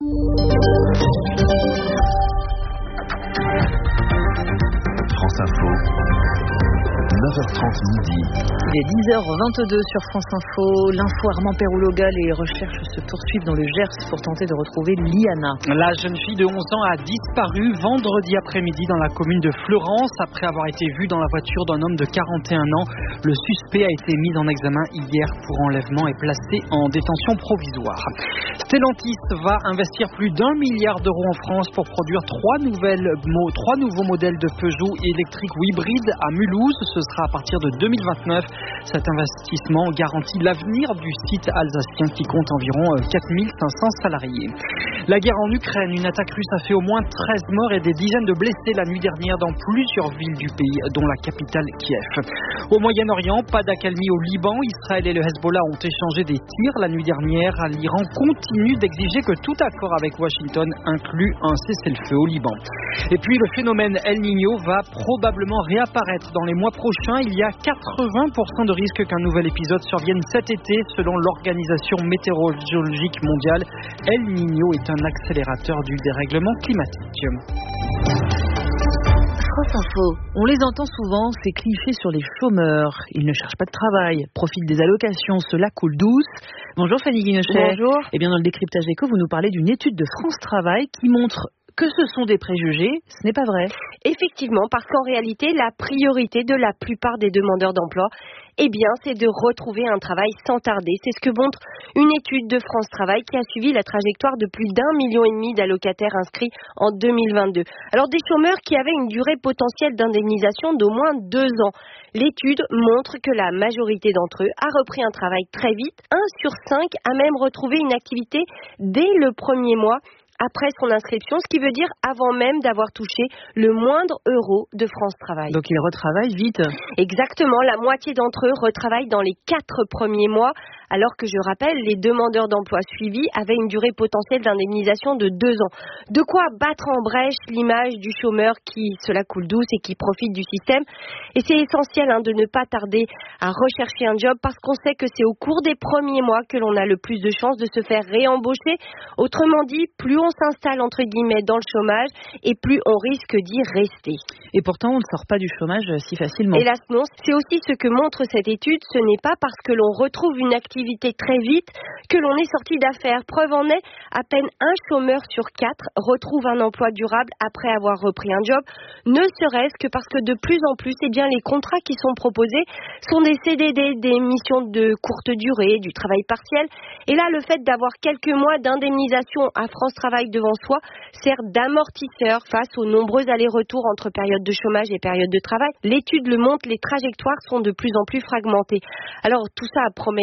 Speaker 4: France Info, neuf heures trente midi.
Speaker 2: Il est dix heures vingt-deux sur France Info. L'info Armand Perrouloga, les recherches se poursuivent dans le Gers pour tenter de retrouver Liana.
Speaker 6: La jeune fille de onze ans a disparu vendredi après-midi dans la commune de Fleurance après avoir été vue dans la voiture d'un homme de quarante et un ans. Le suspect a été mis en examen hier pour enlèvement et placé en détention provisoire. Stellantis va investir plus d'un milliard d'euros en France pour produire trois, nouvelles, trois nouveaux modèles de Peugeot électriques ou hybrides à Mulhouse. Ce sera à partir de deux mille vingt-neuf. Cet investissement garantit l'avenir du site alsacien qui compte environ quatre mille cinq cents salariés. La guerre en Ukraine, une attaque russe a fait au moins treize morts et des dizaines de blessés la nuit dernière dans plusieurs villes du pays, dont la capitale Kiev. Au Moyen-Orient, pas d'accalmie au Liban. Israël et le Hezbollah ont échangé des tirs la nuit dernière. L'Iran continue d'exiger que tout accord avec Washington inclue un cessez-le-feu au Liban. Et puis le phénomène El Niño va probablement réapparaître dans les mois prochains. Il y a quatre-vingts pour cent de risque qu'un nouvel épisode survienne cet été, selon l'Organisation météorologique mondiale. El Niño est un accélérateur du dérèglement climatique.
Speaker 2: France Info. On les entend souvent, ces clichés sur les chômeurs. Ils ne cherchent pas de travail, profitent des allocations, cela coule douce. Bonjour Fanny Guinochet.
Speaker 22: Bonjour.
Speaker 2: Et bien dans le décryptage éco, vous nous parlez d'une étude de France Travail qui montre que ce sont des préjugés. Ce n'est pas vrai.
Speaker 22: Effectivement, parce qu'en réalité, la priorité de la plupart des demandeurs d'emploi, eh bien, c'est de retrouver un travail sans tarder. C'est ce que montre une étude de France Travail qui a suivi la trajectoire de plus d'un million et demi d'allocataires inscrits en deux mille vingt-deux. Alors, des chômeurs qui avaient une durée potentielle d'indemnisation d'au moins deux ans. L'étude montre que la majorité d'entre eux a repris un travail très vite. Un sur cinq a même retrouvé une activité dès le premier mois après son inscription, ce qui veut dire avant même d'avoir touché le moindre euro de France Travail.
Speaker 2: Donc ils retravaillent vite.
Speaker 22: Exactement, la moitié d'entre eux retravaillent dans les quatre premiers mois, alors que je rappelle, les demandeurs d'emploi suivis avaient une durée potentielle d'indemnisation de deux ans. De quoi battre en brèche l'image du chômeur qui se la coule douce et qui profite du système. Et c'est essentiel hein, de ne pas tarder à rechercher un job parce qu'on sait que c'est au cours des premiers mois que l'on a le plus de chances de se faire réembaucher. Autrement dit, plus on s'installe entre guillemets dans le chômage et plus on risque d'y rester.
Speaker 2: Et pourtant, on ne sort pas du chômage si facilement.
Speaker 22: Hélas non, c'est aussi ce que montre cette étude. Ce n'est pas parce que l'on retrouve une activité très vite que l'on est sorti d'affaires. Preuve en est, à peine un chômeur sur quatre retrouve un emploi durable après avoir repris un job, ne serait-ce que parce que de plus en plus, eh bien, les contrats qui sont proposés sont des C D D, des missions de courte durée, du travail partiel. Et là, le fait d'avoir quelques mois d'indemnisation à France Travail devant soi sert d'amortisseur face aux nombreux allers-retours entre périodes de chômage et périodes de travail. L'étude le montre, les trajectoires sont de plus en plus fragmentées. Alors tout ça promet évidemment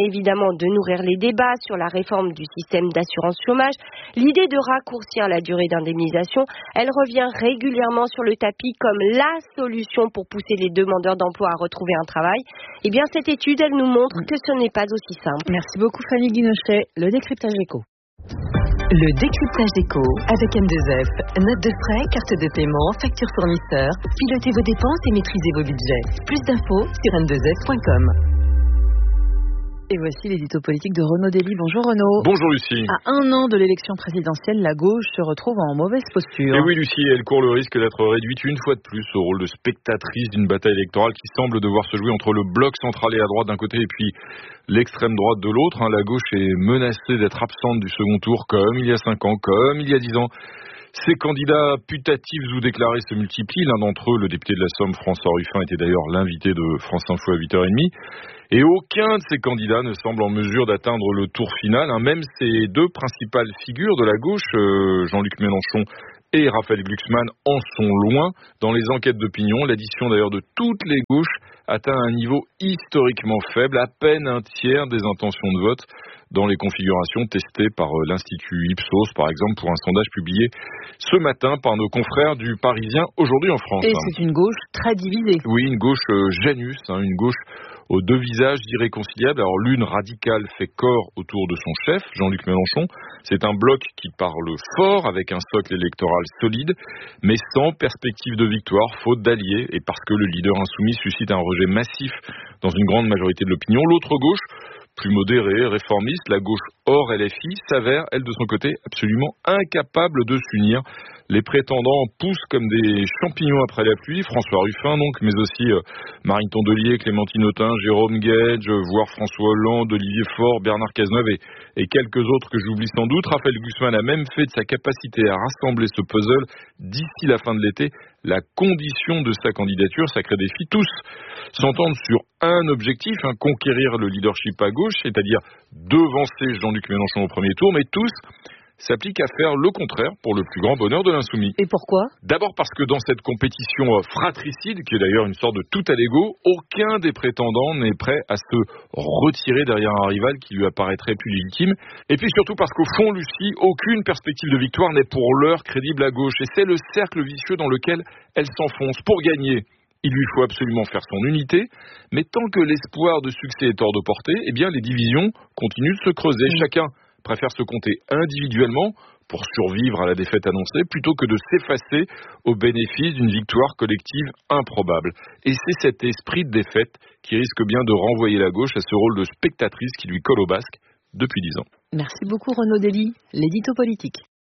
Speaker 22: notamment de nourrir les débats sur la réforme du système d'assurance chômage. L'idée de raccourcir la durée d'indemnisation, elle revient régulièrement sur le tapis comme la solution pour pousser les demandeurs d'emploi à retrouver un travail. Eh bien, cette étude, elle nous montre que ce n'est pas aussi simple.
Speaker 2: Merci beaucoup Fanny Guinochet. Le décryptage éco.
Speaker 3: Le décryptage éco avec M deux F. Notes de frais, carte de paiement, facture fournisseur. Pilotez vos dépenses et maîtrisez vos budgets. Plus d'infos sur m deux f point com.
Speaker 2: Et voici l'édito politique de Renaud Dely. Bonjour Renaud.
Speaker 1: Bonjour Lucie.
Speaker 2: À un an de l'élection présidentielle, la gauche se retrouve en mauvaise posture.
Speaker 1: Et oui Lucie, elle court le risque d'être réduite une fois de plus au rôle de spectatrice d'une bataille électorale qui semble devoir se jouer entre le bloc central et à droite d'un côté et puis l'extrême droite de l'autre. La gauche est menacée d'être absente du second tour comme il y a cinq ans, comme il y a dix ans. Ces candidats putatifs ou déclarés se multiplient. L'un d'entre eux, le député de la Somme, François Ruffin, était d'ailleurs l'invité de France Info à huit heures trente. Et aucun de ces candidats ne semble en mesure d'atteindre le tour final. Même ces deux principales figures de la gauche, euh, Jean-Luc Mélenchon et Raphaël Glucksmann, en sont loin. Dans les enquêtes d'opinion, l'addition d'ailleurs de toutes les gauches atteint un niveau historiquement faible, à peine un tiers des intentions de vote dans les configurations testées par l'Institut Ipsos, par exemple, pour un sondage publié ce matin par nos confrères du Parisien aujourd'hui en France.
Speaker 2: Et c'est une gauche très divisée.
Speaker 1: Oui, une gauche euh, Janus, hein, une gauche aux deux visages irréconciliables. Alors l'une radicale fait corps autour de son chef, Jean-Luc Mélenchon. C'est un bloc qui parle fort, avec un socle électoral solide, mais sans perspective de victoire, faute d'alliés, et parce que le leader insoumis suscite un rejet massif dans une grande majorité de l'opinion. L'autre gauche, plus modérée, réformiste, la gauche hors L F I, s'avère, elle de son côté, absolument incapable de s'unir. Les prétendants poussent comme des champignons après la pluie, François Ruffin donc, mais aussi euh, Marine Tondelier, Clémentine Autain, Jérôme Guedj, voire François Hollande, Olivier Faure, Bernard Cazeneuve et, et quelques autres que j'oublie sans doute. Raphaël Glucksmann a même fait de sa capacité à rassembler ce puzzle d'ici la fin de l'été la condition de sa candidature. Sacré défi, tous s'entendent sur un objectif, hein, conquérir le leadership à gauche, c'est-à-dire devancer Jean-Luc Mélenchon au premier tour, mais tous s'applique à faire le contraire pour le plus grand bonheur de l'insoumis.
Speaker 2: Et pourquoi ?
Speaker 1: D'abord parce que dans cette compétition fratricide, qui est d'ailleurs une sorte de tout à l'ego, aucun des prétendants n'est prêt à se retirer derrière un rival qui lui apparaîtrait plus légitime. Et puis surtout parce qu'au fond, Lucie, aucune perspective de victoire n'est pour l'heure crédible à gauche. Et c'est le cercle vicieux dans lequel elle s'enfonce. Pour gagner, il lui faut absolument faire son unité, mais tant que l'espoir de succès est hors de portée, eh bien les divisions continuent de se creuser. Mmh. Chacun préfère se compter individuellement pour survivre à la défaite annoncée plutôt que de s'effacer au bénéfice d'une victoire collective improbable. Et c'est cet esprit de défaite qui risque bien de renvoyer la gauche à ce rôle de spectatrice qui lui colle au basque depuis dix ans.
Speaker 2: Merci beaucoup Renaud Dely, l'édito politique.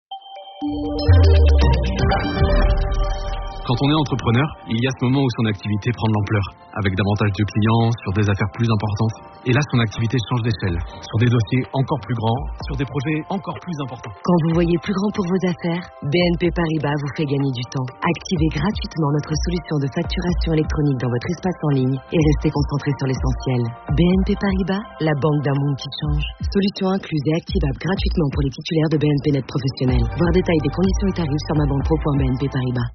Speaker 5: Quand on est entrepreneur, il y a ce moment où son activité prend de l'ampleur, avec davantage de clients, sur des affaires plus importantes. Et là, son activité change d'échelle, sur des dossiers encore plus grands, sur des projets encore plus importants.
Speaker 3: Quand vous voyez plus grand pour vos affaires, B N P Paribas vous fait gagner du temps. Activez gratuitement notre solution de facturation électronique dans votre espace en ligne et restez concentré sur l'essentiel. B N P Paribas, la banque d'un monde qui change. Solution incluse et activable gratuitement pour les titulaires de B N P Net professionnels. Voir détails des conditions et tarifs sur ma banque pro point b n p paribas.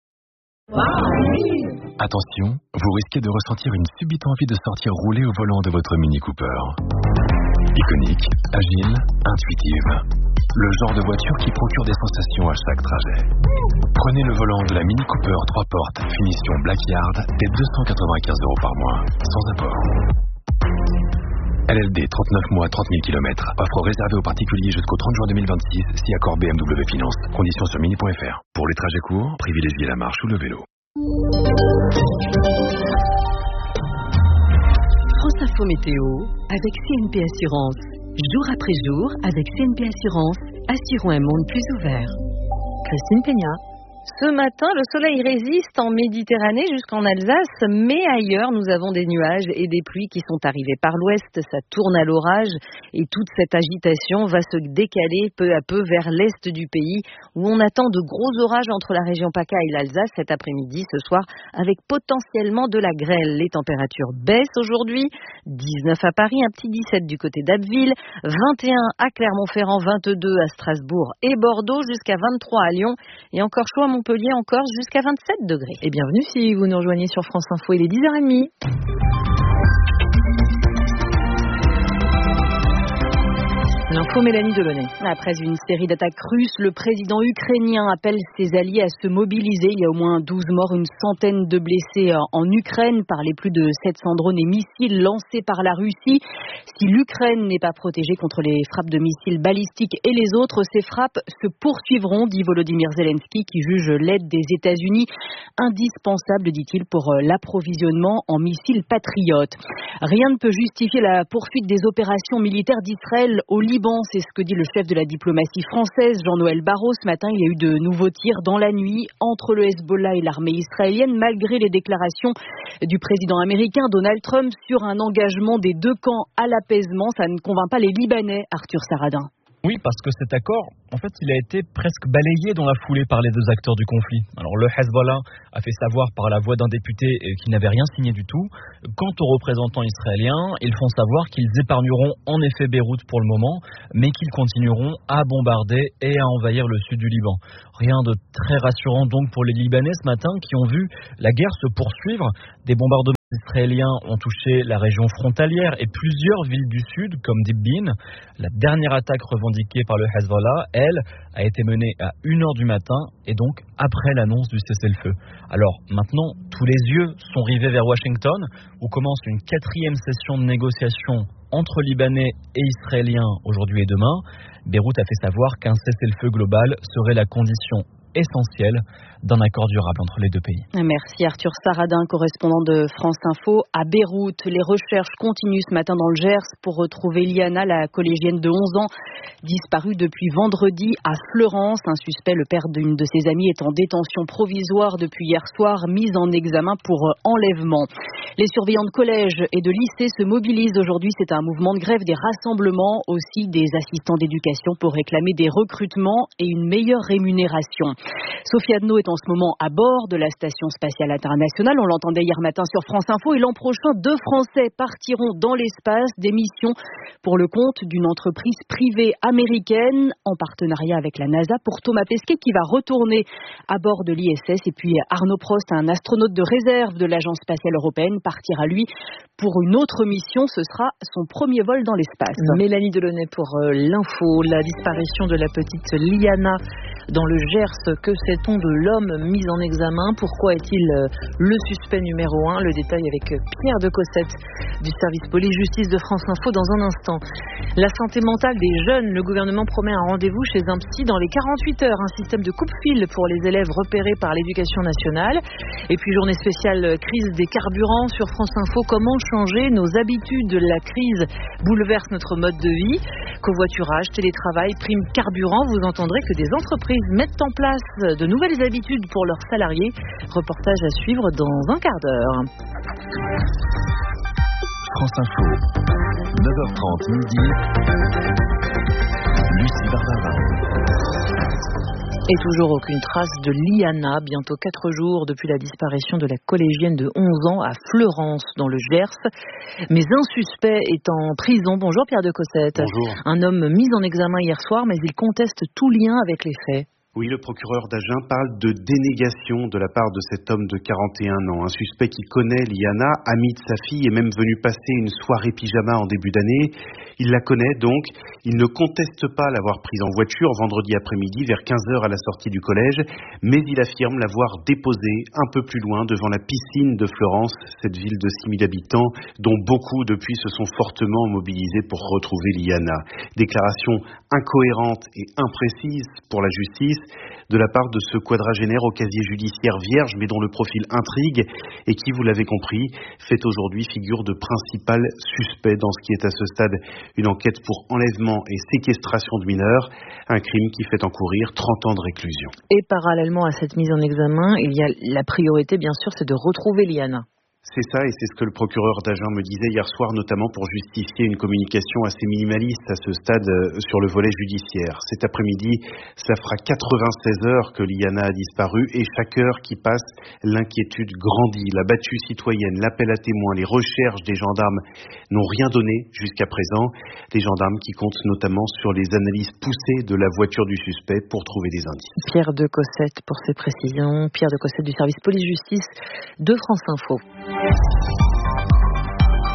Speaker 23: Attention, vous risquez de ressentir une subite envie de sortir rouler au volant de votre Mini Cooper. Iconique, agile, intuitive. Le genre de voiture qui procure des sensations à chaque trajet. Prenez le volant de la Mini Cooper trois portes, finition Blackyard, dès deux cent quatre-vingt-quinze euros par mois, sans apport. L L D, trente-neuf mois, trente mille kilomètres. Offre réservée aux particuliers jusqu'au trente juin deux mille vingt-six, si accord B M W Finance. Conditions sur mini point f r. Pour les trajets courts, privilégiez la marche ou le vélo.
Speaker 3: France Info Météo avec C N P Assurance. Jour après jour, avec C N P Assurance, assurons un monde plus ouvert.
Speaker 2: Christine Peña. Ce matin, le soleil résiste en Méditerranée jusqu'en Alsace, mais ailleurs, nous avons des nuages et des pluies qui sont arrivées par l'ouest. Ça tourne à l'orage et toute cette agitation va se décaler peu à peu vers l'est du pays, où on attend de gros orages entre la région PACA et l'Alsace cet après-midi, ce soir, avec potentiellement de la grêle. Les températures baissent aujourd'hui, dix-neuf à Paris, un petit dix-sept du côté d'Abbeville, vingt et un à Clermont-Ferrand, vingt-deux à Strasbourg et Bordeaux, jusqu'à vingt-trois à Lyon, et encore chaud à Montpellier, encore jusqu'à vingt-sept degrés. Et bienvenue si vous nous rejoignez sur France Info, il est dix heures trente. L'info Mélanie Delaunay. Après une série d'attaques russes, le président ukrainien appelle ses alliés à se mobiliser. Il y a au moins douze morts, une centaine de blessés en Ukraine par les plus de sept cents drones et missiles lancés par la Russie. Si l'Ukraine n'est pas protégée contre les frappes de missiles balistiques et les autres, ces frappes se poursuivront, dit Volodymyr Zelensky, qui juge l'aide des États-Unis indispensable, dit-il, pour l'approvisionnement en missiles patriotes. Rien ne peut justifier la poursuite des opérations militaires d'Israël au Liban, c'est ce que dit le chef de la diplomatie française, Jean-Noël Barrot. Ce matin, il y a eu de nouveaux tirs dans la nuit entre le Hezbollah et l'armée israélienne, malgré les déclarations du président américain Donald Trump sur un engagement des deux camps à l'apaisement. Ça ne convainc pas les Libanais, Arthur Saradin.
Speaker 7: Oui, parce que cet accord, en fait, il a été presque balayé dans la foulée par les deux acteurs du conflit. Alors, le Hezbollah a fait savoir par la voix d'un député qu'il n'avait rien signé du tout. Quant aux représentants israéliens, ils font savoir qu'ils épargneront en effet Beyrouth pour le moment, mais qu'ils continueront à bombarder et à envahir le sud du Liban. Rien de très rassurant donc pour les Libanais ce matin qui ont vu la guerre se poursuivre. Des bombardements israéliens ont touché la région frontalière et plusieurs villes du sud, comme Dibin. La dernière attaque revendiquée par le Hezbollah, elle, a été menée à une heure du matin et donc après l'annonce du cessez-le-feu. Alors maintenant, tous les yeux sont rivés vers Washington, où commence une quatrième session de négociation entre Libanais et Israéliens aujourd'hui et demain. Beyrouth a fait savoir qu'un cessez-le-feu global serait la condition essentielle d'un accord durable entre les deux pays.
Speaker 2: Merci Arthur Saradin, correspondant de France Info à Beyrouth. Les recherches continuent ce matin dans le Gers pour retrouver Liana, la collégienne de onze ans, disparue depuis vendredi à Fleurance. Un suspect, le père d'une de ses amies, est en détention provisoire depuis hier soir, mis en examen pour enlèvement. Les surveillants de collège et de lycée se mobilisent aujourd'hui. C'est un mouvement de grève, des rassemblements aussi des assistants d'éducation pour réclamer des recrutements et une meilleure rémunération. Sophie Adno est en ce moment à bord de la Station spatiale internationale. On l'entendait hier matin sur France Info. Et l'an prochain, deux Français partiront dans l'espace, des missions pour le compte d'une entreprise privée américaine en partenariat avec la NASA pour Thomas Pesquet qui va retourner à bord de l'I S S. Et puis Arnaud Prost, un astronaute de réserve de l'Agence spatiale européenne, partira lui pour une autre mission. Ce sera son premier vol dans l'espace.
Speaker 8: Mélanie Delaunay pour euh, l'info. La disparition de la petite Liana dans le Gers. Que sait-on de l'homme mis en examen? Pourquoi est-il euh, le suspect numéro un? Le détail avec Pierre de Cossette du service police-justice de France Info dans un instant. La santé mentale des jeunes. Le gouvernement promet un rendez-vous chez un psy dans les quarante-huit heures. Un système de coupe-fil pour les élèves repérés par l'éducation nationale. Et puis journée spéciale crise des carburants sur France Info. Comment changer nos habitudes? La crise bouleverse notre mode de vie. Covoiturage, télétravail, prime carburant. Vous entendrez que des entreprises mettent en place de nouvelles habitudes pour leurs salariés. Reportage à suivre dans un quart d'heure.
Speaker 23: France Info, neuf heures trente midi. Lucie Barbara.
Speaker 8: Et toujours aucune trace de Liana, bientôt quatre jours depuis la disparition de la collégienne de onze ans à Fleurance dans le Gers. Mais un suspect est en prison. Bonjour Pierre de Cossette.
Speaker 9: Bonjour.
Speaker 8: Un homme mis en examen hier soir, mais il conteste tout lien avec les faits.
Speaker 9: Oui, le procureur d'Agen parle de dénégation de la part de cet homme de quarante et un ans. Un suspect qui connaît Liana, ami de sa fille, est même venu passer une soirée pyjama en début d'année. Il la connaît donc. Il ne conteste pas l'avoir prise en voiture vendredi après-midi vers quinze heures à la sortie du collège, mais il affirme l'avoir déposée un peu plus loin devant la piscine de Fleurance, cette ville de six mille habitants dont beaucoup depuis se sont fortement mobilisés pour retrouver Liana. Déclaration incohérente et imprécise pour la justice de la part de ce quadragénaire au casier judiciaire vierge mais dont le profil intrigue et qui, vous l'avez compris, fait aujourd'hui figure de principal suspect dans ce qui est à ce stade une enquête pour enlèvement et séquestration de mineurs, un crime qui fait encourir trente ans de réclusion.
Speaker 8: Et parallèlement à cette mise en examen, il y a la priorité bien sûr, c'est de retrouver Liana.
Speaker 9: C'est ça, et c'est ce que le procureur d'Agen me disait hier soir, notamment pour justifier une communication assez minimaliste à ce stade sur le volet judiciaire. Cet après-midi, ça fera quatre-vingt-seize heures que Liana a disparu, et chaque heure qui passe, l'inquiétude grandit. La battue citoyenne, l'appel à témoins, les recherches des gendarmes n'ont rien donné jusqu'à présent. Les gendarmes qui comptent notamment sur les analyses poussées de la voiture du suspect pour trouver des indices.
Speaker 8: Pierre de Cossette pour ces précisions. Pierre de Cossette du service police-justice de France Info.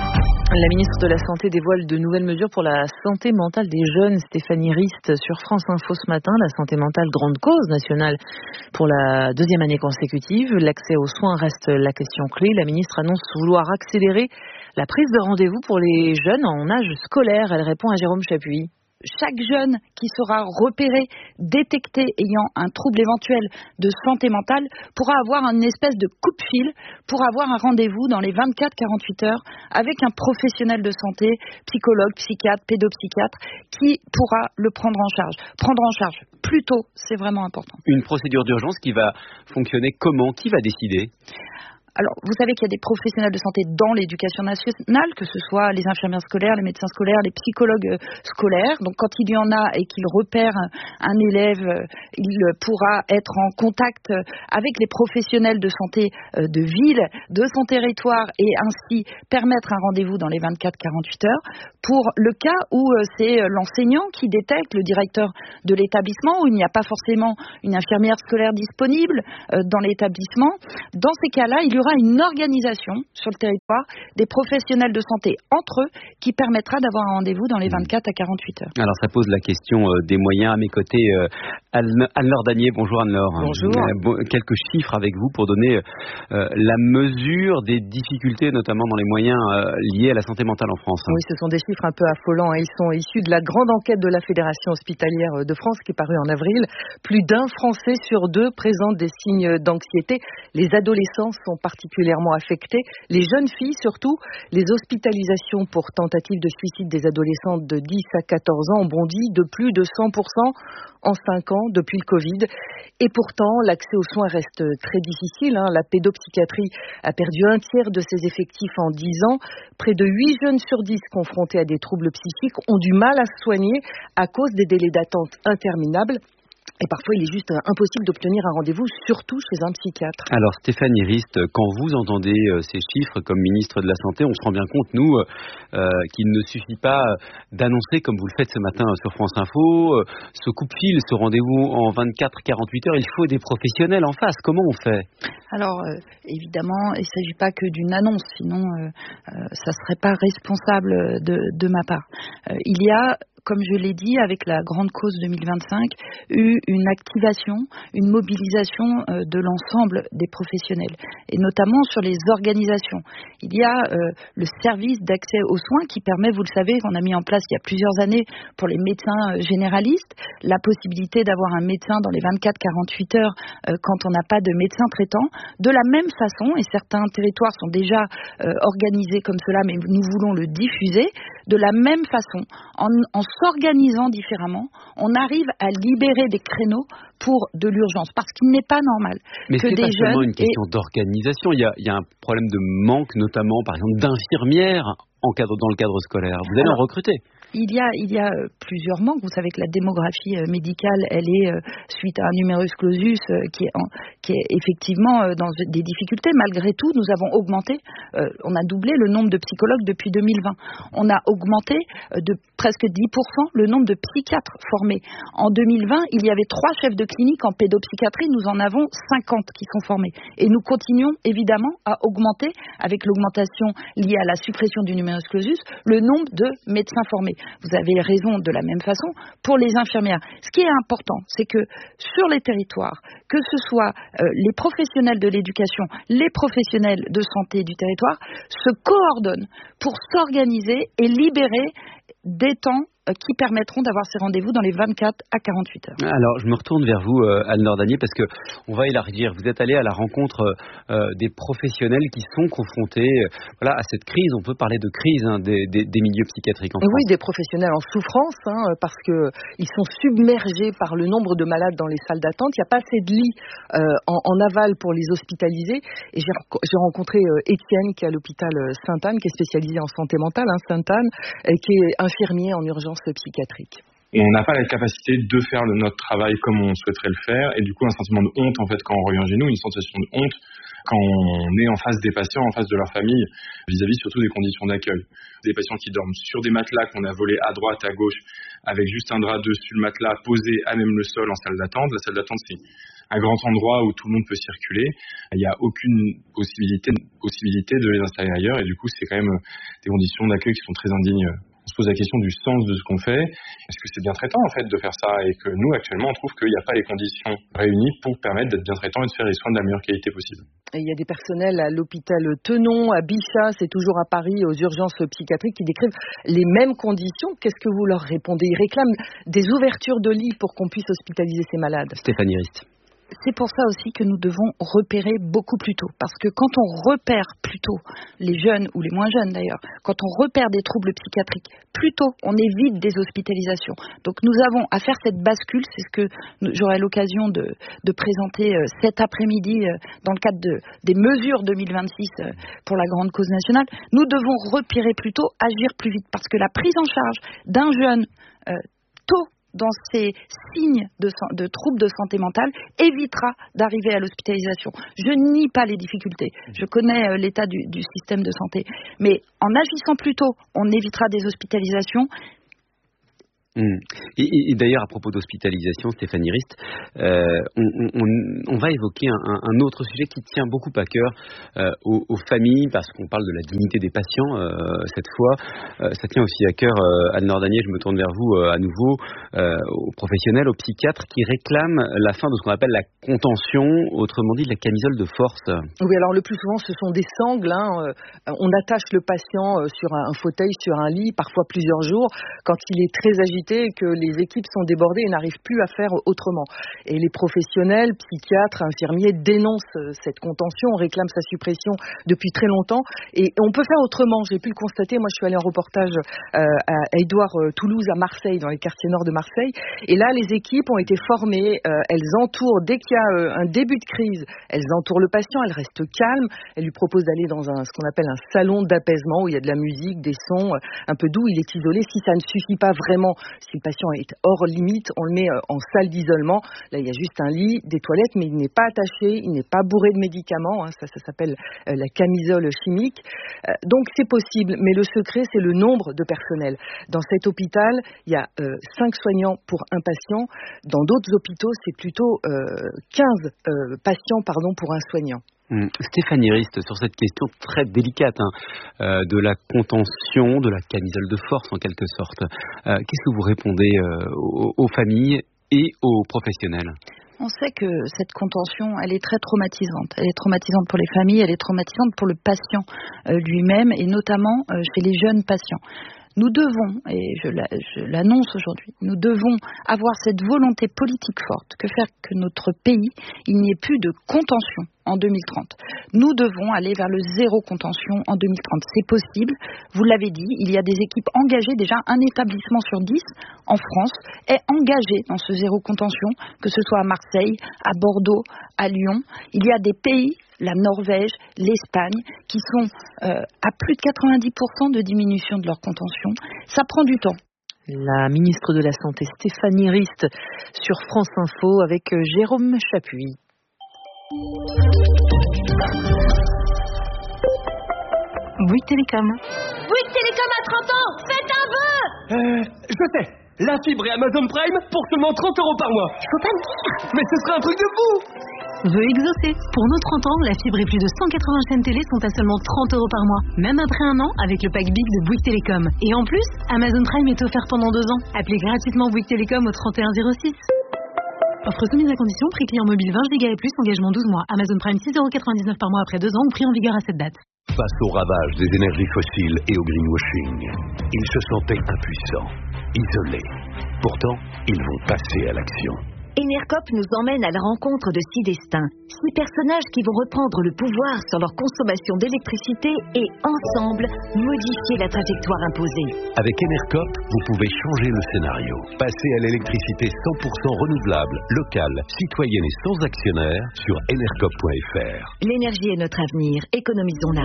Speaker 8: La ministre de la Santé dévoile de nouvelles mesures pour la santé mentale des jeunes. Stéphanie Rist sur France Info ce matin. La santé mentale, grande cause nationale pour la deuxième année consécutive. L'accès aux soins reste la question clé. La ministre annonce vouloir accélérer la prise de rendez-vous pour les jeunes en âge scolaire. Elle répond à Jérôme Chapuis.
Speaker 10: Chaque jeune qui sera repéré, détecté ayant un trouble éventuel de santé mentale pourra avoir une espèce de coup de fil pour avoir un rendez-vous dans les vingt-quatre à quarante-huit heures avec un professionnel de santé, psychologue, psychiatre, pédopsychiatre, qui pourra le prendre en charge. Prendre en charge plus tôt, c'est vraiment important.
Speaker 11: Une procédure d'urgence qui va fonctionner comment ? Qui va décider ?
Speaker 10: Alors, vous savez qu'il y a des professionnels de santé dans l'éducation nationale, que ce soit les infirmières scolaires, les médecins scolaires, les psychologues scolaires. Donc, quand il y en a et qu'il repère un élève, il pourra être en contact avec les professionnels de santé de ville, de son territoire, et ainsi permettre un rendez-vous dans les vingt-quatre à quarante-huit heures. Pour le cas où c'est l'enseignant qui détecte, le directeur de l'établissement, où il n'y a pas forcément une infirmière scolaire disponible dans l'établissement, dans ces cas-là, il y aura une organisation sur le territoire des professionnels de santé entre eux qui permettra d'avoir un rendez-vous dans les vingt-quatre à quarante-huit heures.
Speaker 11: Alors ça pose la question euh, des moyens. À mes côtés, euh, Anne-Laure Danier. Bonjour Anne-Laure.
Speaker 8: Bonjour.
Speaker 11: Euh, bon, quelques chiffres avec vous pour donner euh, la mesure des difficultés, notamment dans les moyens euh, liés à la santé mentale en France.
Speaker 8: Oui, ce sont des chiffres un peu affolants. Ils sont issus de la grande enquête de la Fédération hospitalière de France qui est parue en avril. Plus d'un Français sur deux présente des signes d'anxiété. Les adolescents sont particulièrement affectés. Les jeunes filles surtout. Les hospitalisations pour tentative de suicide des adolescentes de dix à quatorze ans ont bondi de plus de cent pour cent en cinq ans depuis le Covid. Et pourtant, l'accès aux soins reste très difficile. Hein. La pédopsychiatrie a perdu un tiers de ses effectifs en dix ans. Près de huit jeunes sur dix confrontés à des troubles psychiques ont du mal à se soigner à cause des délais d'attente interminables. Et parfois, il est juste impossible d'obtenir un rendez-vous, surtout chez un psychiatre.
Speaker 11: Alors, Stéphanie Rist, quand vous entendez euh, ces chiffres comme ministre de la Santé, on se rend bien compte, nous, euh, qu'il ne suffit pas d'annoncer, comme vous le faites ce matin sur France Info, euh, ce coup de fil, ce rendez-vous en vingt-quatre à quarante-huit heures. Il faut des professionnels en face. Comment on fait ?
Speaker 10: Alors, euh, évidemment, il ne s'agit pas que d'une annonce, sinon euh, euh, ça ne serait pas responsable de, de ma part. Euh, il y a, comme je l'ai dit, avec la grande cause deux mille vingt-cinq, eu une activation, une mobilisation euh, de l'ensemble des professionnels, et notamment sur les organisations. Il y a euh, le service d'accès aux soins qui permet, vous le savez, qu'on a mis en place il y a plusieurs années pour les médecins généralistes, la possibilité d'avoir un médecin dans les vingt-quatre à quarante-huit heures euh, quand on n'a pas de médecin traitant. De la même façon, et certains territoires sont déjà euh, organisés comme cela, mais nous voulons le diffuser, de la même façon, en, en s'organisant différemment, on arrive à libérer des créneaux pour de l'urgence, parce qu'il n'est pas normal
Speaker 11: Mais
Speaker 10: que
Speaker 11: c'est
Speaker 10: des
Speaker 11: pas
Speaker 10: jeunes...
Speaker 11: seulement une question
Speaker 10: et...
Speaker 11: d'organisation, il y, a, il y a un problème de manque, notamment, par exemple, d'infirmières en cadre, dans le cadre scolaire. Vous allez
Speaker 10: Alors,
Speaker 11: en recruter ?
Speaker 10: Il y a, il y a plusieurs manques. Vous savez que la démographie médicale, elle est, suite à un numerus clausus, qui est, en, qui est effectivement dans des difficultés. Malgré tout, nous avons augmenté, euh, on a doublé le nombre de psychologues depuis deux mille vingt. On a augmenté de presque dix pour cent le nombre de psychiatres formés. En deux mille vingt, il y avait trois chefs de clinique en pédopsychiatrie. Nous en avons cinquante qui sont formés. Et nous continuons évidemment à augmenter, avec l'augmentation liée à la suppression du numerus clausus, le nombre de médecins formés. Vous avez raison de la même façon pour les infirmières. Ce qui est important, c'est que sur les territoires, que ce soit euh, les professionnels de l'éducation, les professionnels de santé du territoire, se coordonnent pour s'organiser et libérer des temps qui permettront d'avoir ces rendez-vous dans les vingt-quatre à quarante-huit heures.
Speaker 11: Alors, je me retourne vers vous, euh, Anne-Laure Danier, parce que on va élargir. Vous êtes allé à la rencontre euh, des professionnels qui sont confrontés euh, voilà, à cette crise. On peut parler de crise hein, des, des, des milieux psychiatriques en France.
Speaker 8: Oui, des professionnels en souffrance, hein, parce qu'ils sont submergés par le nombre de malades dans les salles d'attente. Il n'y a pas assez de lits euh, en, en aval pour les hospitaliser. Et j'ai, j'ai rencontré euh, Étienne, qui est à l'hôpital Sainte-Anne, qui est spécialisé en santé mentale, hein, Sainte-Anne, et qui est infirmier en urgence psychiatrique.
Speaker 14: On n'a pas la capacité de faire le, notre travail comme on souhaiterait le faire, et du coup un sentiment de honte en fait quand on revient chez nous, une sensation de honte quand on est en face des patients, en face de leur famille, vis-à-vis surtout des conditions d'accueil. Des patients qui dorment sur des matelas qu'on a volés à droite, à gauche, avec juste un drap dessus le matelas, posé à même le sol en salle d'attente. La salle d'attente, c'est un grand endroit où tout le monde peut circuler. Il n'y a aucune possibilité, possibilité de les installer ailleurs, et du coup, c'est quand même des conditions d'accueil qui sont très indignes. On se pose la question du sens de ce qu'on fait. Est-ce que c'est bien traitant en fait de faire ça, et que nous actuellement on trouve qu'il n'y a pas les conditions réunies pour permettre d'être bien traitant et de faire les soins de la meilleure qualité possible.
Speaker 13: Et il y a des personnels à l'hôpital Tenon, à Bichat, c'est toujours à Paris, aux urgences psychiatriques, qui décrivent les mêmes conditions. Qu'est-ce que vous leur répondez? Ils réclament des ouvertures de lits pour qu'on puisse hospitaliser ces malades.
Speaker 11: Stéphanie Rist.
Speaker 10: C'est pour ça aussi que nous devons repérer beaucoup plus tôt. Parce que quand on repère plus tôt, les jeunes ou les moins jeunes d'ailleurs, quand on repère des troubles psychiatriques, plus tôt on évite des hospitalisations. Donc nous avons à faire cette bascule, c'est ce que j'aurai l'occasion de, de présenter cet après-midi dans le cadre de, des mesures deux mille vingt-six pour la grande cause nationale. Nous devons repérer plus tôt, agir plus vite. Parce que la prise en charge d'un jeune euh, tôt, dans ces signes de, de troubles de santé mentale, évitera d'arriver à l'hospitalisation. Je nie pas les difficultés. Je connais euh, l'état du, du système de santé. Mais en agissant plus tôt, on évitera des hospitalisations.
Speaker 11: Mmh. Et, et d'ailleurs, à propos d'hospitalisation, Stéphanie Rist, euh, on, on, on va évoquer un, un autre sujet qui tient beaucoup à cœur euh, aux, aux familles, parce qu'on parle de la dignité des patients euh, cette fois. Euh, ça tient aussi à cœur, euh, Anne Nordanier, je me tourne vers vous euh, à nouveau, euh, aux professionnels, aux psychiatres qui réclament la fin de ce qu'on appelle la contention, autrement dit de la camisole de force.
Speaker 13: Oui, alors le plus souvent, ce sont des sangles. Hein. On attache le patient sur un fauteuil, sur un lit, parfois plusieurs jours, quand il est très agité et que les équipes sont débordées et n'arrivent plus à faire autrement. Et les professionnels, psychiatres, infirmiers dénoncent cette contention, réclament sa suppression depuis très longtemps. Et on peut faire autrement, j'ai pu le constater. Moi, je suis allée en reportage euh, à Édouard Toulouse, à Marseille, dans les quartiers nord de Marseille. Et là, les équipes ont été formées. Euh, elles entourent, dès qu'il y a euh, un début de crise, elles entourent le patient, elles restent calmes. Elles lui proposent d'aller dans un, ce qu'on appelle un salon d'apaisement, où il y a de la musique, des sons, un peu doux. Il est isolé. Si ça ne suffit pas vraiment, si le patient est hors limite, on le met en salle d'isolement. Là, il y a juste un lit, des toilettes, mais il n'est pas attaché, il n'est pas bourré de médicaments. Hein, ça, ça s'appelle euh, la camisole chimique. Euh, donc, c'est possible, mais le secret, c'est le nombre de personnel. Dans cet hôpital, il y a euh, cinq soignants pour un patient. Dans d'autres hôpitaux, c'est plutôt euh, quinze euh, patients pardon, pour un soignant.
Speaker 11: Mmh. Stéphanie Rist, sur cette question très délicate hein, euh, de la contention, de la camisole de force en quelque sorte, euh, qu'est-ce que vous répondez euh, aux, aux familles et aux professionnels ?
Speaker 10: On sait que cette contention, elle est très traumatisante. Elle est traumatisante pour les familles, elle est traumatisante pour le patient euh, lui-même, et notamment euh, chez les jeunes patients. Nous devons, et je, la, je l'annonce aujourd'hui, nous devons avoir cette volonté politique forte que faire que notre pays, il n'y ait plus de contention en deux mille trente. Nous devons aller vers le zéro contention en deux mille trente. C'est possible, vous l'avez dit, il y a des équipes engagées, déjà un établissement sur dix en France est engagé dans ce zéro contention, que ce soit à Marseille, à Bordeaux, à Lyon. Il y a des pays, la Norvège, l'Espagne, qui sont euh, à plus de quatre-vingt-dix pour cent de diminution de leur contention. Ça prend du temps.
Speaker 8: La ministre de la Santé, Stéphanie Rist, sur France Info avec Jérôme Chapuis.
Speaker 15: Bouygues Télécom.
Speaker 22: Bouygues Télécom à trente ans, faites un vœu.
Speaker 15: Euh, je sais, la fibre et Amazon Prime pour seulement trente euros par mois.
Speaker 22: Il faut pas le dire.
Speaker 15: Mais ce serait un truc de fou. Vœu exaucé. Pour nos trente ans, la fibre et plus de cent quatre-vingts chaînes télé sont à seulement trente euros par mois. Même après un an, avec le pack Big de Bouygues Télécom. Et en plus, Amazon Prime est offert pendant deux ans. Appelez gratuitement Bouygues Télécom au trente et un zéro six. Offre soumise à condition, prix client mobile vingt giga et plus, engagement douze mois. Amazon Prime six euros quatre-vingt-dix-neuf par mois après deux ans ou prix en vigueur à cette date.
Speaker 4: Face au ravage des énergies fossiles et au greenwashing, ils se sentaient impuissants, isolés. Pourtant, ils vont passer à l'action.
Speaker 16: Enercop nous emmène à la rencontre de six destins, six personnages qui vont reprendre le pouvoir sur leur consommation d'électricité et, ensemble, modifier la trajectoire imposée.
Speaker 4: Avec Enercop, vous pouvez changer le scénario. Passer à l'électricité cent pour cent renouvelable, locale, citoyenne et sans actionnaire sur enercop point f r.
Speaker 16: L'énergie est notre avenir, économisons-la.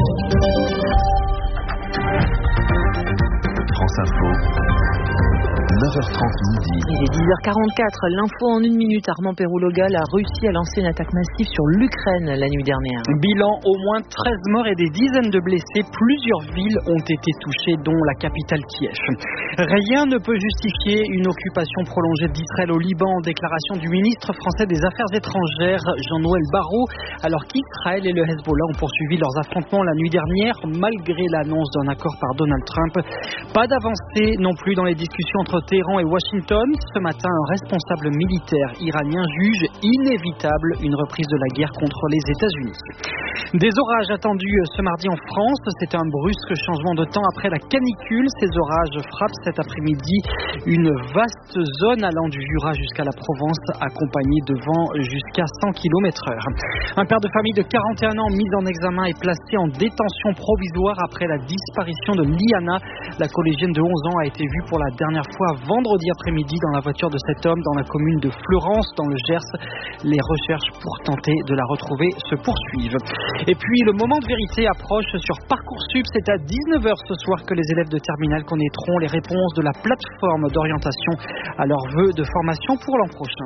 Speaker 23: France Info.
Speaker 21: neuf heures trente midi.
Speaker 8: Il est dix heures quarante-quatre, l'info en une minute. Armand Pérouloga, la Russie a lancé une attaque massive sur l'Ukraine la nuit dernière.
Speaker 6: Bilan, au moins treize morts et des dizaines de blessés. Plusieurs villes ont été touchées, dont la capitale Kiev. Rien ne peut justifier une occupation prolongée d'Israël au Liban. Déclaration du ministre français des Affaires étrangères, Jean-Noël Barrot, alors qu'Israël et le Hezbollah ont poursuivi leurs affrontements la nuit dernière, malgré l'annonce d'un accord par Donald Trump. Pas d'avancée non plus dans les discussions entre Téhéran et Washington. Ce matin, un responsable militaire iranien juge inévitable une reprise de la guerre contre les États-Unis. Des orages attendus ce mardi en France. C'est un brusque changement de temps après la canicule. Ces orages frappent cet après-midi une vaste zone allant du Jura jusqu'à la Provence, accompagnée de vents jusqu'à cent kilomètres heure. Un père de famille de quarante et un ans mis en examen est placé en détention provisoire après la disparition de Liana. La collégienne de onze ans a été vue pour la dernière fois vendredi après-midi dans la voiture de cet homme dans la commune de Fleurance, dans le Gers. Les recherches pour tenter de la retrouver se poursuivent. Et puis le moment de vérité approche sur Parcoursup. C'est à dix-neuf heures ce soir que les élèves de terminale connaîtront les réponses de la plateforme d'orientation à leurs vœux de formation pour l'an prochain.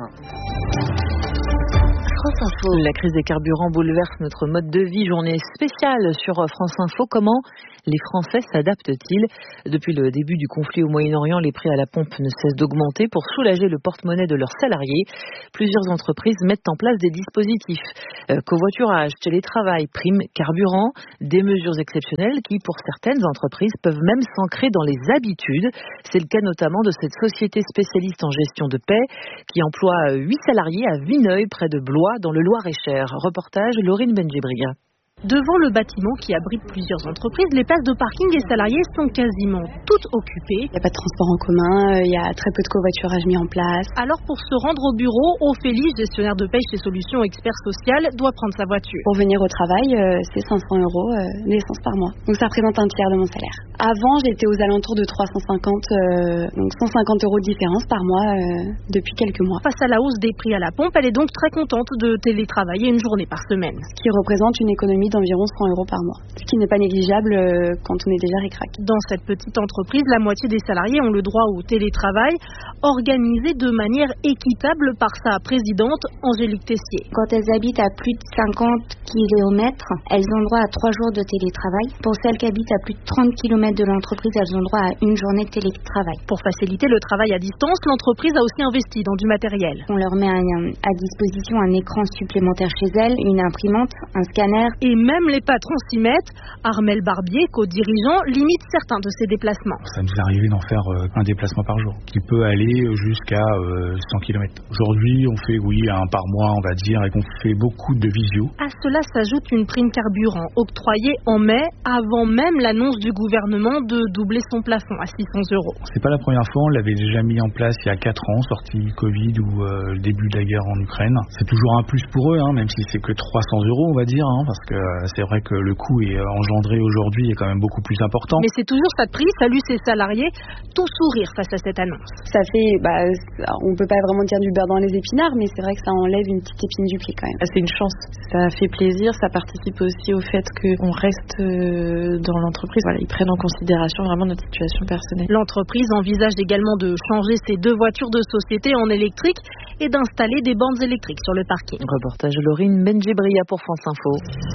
Speaker 8: France Info. La crise des carburants bouleverse notre mode de vie. Journée spéciale sur France Info. Comment les Français s'adaptent-ils? Depuis le début du conflit au Moyen-Orient, les prix à la pompe ne cessent d'augmenter. Pour soulager le porte-monnaie de leurs salariés, plusieurs entreprises mettent en place des dispositifs. Euh, covoiturage, télétravail, primes, carburant, des mesures exceptionnelles qui, pour certaines entreprises, peuvent même s'ancrer dans les habitudes. C'est le cas notamment de cette société spécialiste en gestion de paie qui emploie huit salariés à Vineuil, près de Blois, dans le Loir-et-Cher. Reportage Laurine Benjibriga.
Speaker 12: Devant le bâtiment qui abrite plusieurs entreprises, les places de parking des salariés sont quasiment toutes occupées.
Speaker 17: Il n'y a pas de transport en commun, il y a très peu de covoiturage mis en place.
Speaker 12: Alors pour se rendre au bureau, Ophélie, gestionnaire de paye chez Solutions Expert Social, doit prendre sa voiture.
Speaker 17: Pour venir au travail, c'est cinq cents euros d'essence par mois. Donc ça représente un tiers de mon salaire. Avant, j'étais aux alentours de trois cent cinquante, euh, donc cent cinquante euros de différence par mois euh, depuis quelques mois.
Speaker 12: Face à la hausse des prix à la pompe, elle est donc très contente de télétravailler une journée par semaine.
Speaker 17: Ce qui représente une économie d'environ cent euros par mois, ce qui n'est pas négligeable euh, quand on est déjà ric-rac.
Speaker 12: Dans cette petite entreprise, la moitié des salariés ont le droit au télétravail, organisé de manière équitable par sa présidente Angélique Tessier.
Speaker 18: Quand elles habitent à plus de cinquante kilomètres, elles ont droit à trois jours de télétravail. Pour celles qui habitent à plus de trente kilomètres de l'entreprise, elles ont droit à une journée de télétravail.
Speaker 12: Pour faciliter le travail à distance, l'entreprise a aussi investi dans du matériel.
Speaker 18: On leur met un, à disposition un écran supplémentaire chez elles, une imprimante, un scanner.
Speaker 12: Et même les patrons s'y mettent. Armel Barbier, co-dirigeant, limite certains de ces déplacements.
Speaker 24: Ça nous est arrivé d'en faire euh, un déplacement par jour, qui peut aller jusqu'à euh, cent kilomètres. Aujourd'hui, on fait, oui, un par mois, on va dire, et qu'on fait beaucoup de visio.
Speaker 12: À cela s'ajoute une prime carburant octroyée en mai, avant même l'annonce du gouvernement de doubler son plafond à six cents euros.
Speaker 24: C'est pas la première fois, on l'avait déjà mis en place il y a quatre ans, sorti Covid ou euh, le début de la guerre en Ukraine. C'est toujours un plus pour eux, hein, même si c'est que trois cents euros, on va dire, hein, parce que euh, c'est vrai que le coût est engendré aujourd'hui est quand même beaucoup plus important.
Speaker 12: Mais c'est toujours ça de prix, salue ses salariés, tout sourire face à cette annonce.
Speaker 17: Ça fait, bah, on peut pas vraiment dire du beurre dans les épinards, mais c'est vrai que ça enlève une petite épine du pied quand même.
Speaker 8: C'est une chance, ça fait plaisir, ça participe aussi au fait qu'on reste dans l'entreprise. Voilà, ils prennent en considération vraiment notre situation personnelle.
Speaker 12: L'entreprise envisage également de changer ses deux voitures de société en électrique et d'installer des bornes électriques sur le parking.
Speaker 8: Reportage Laurine Benjibria pour France Info.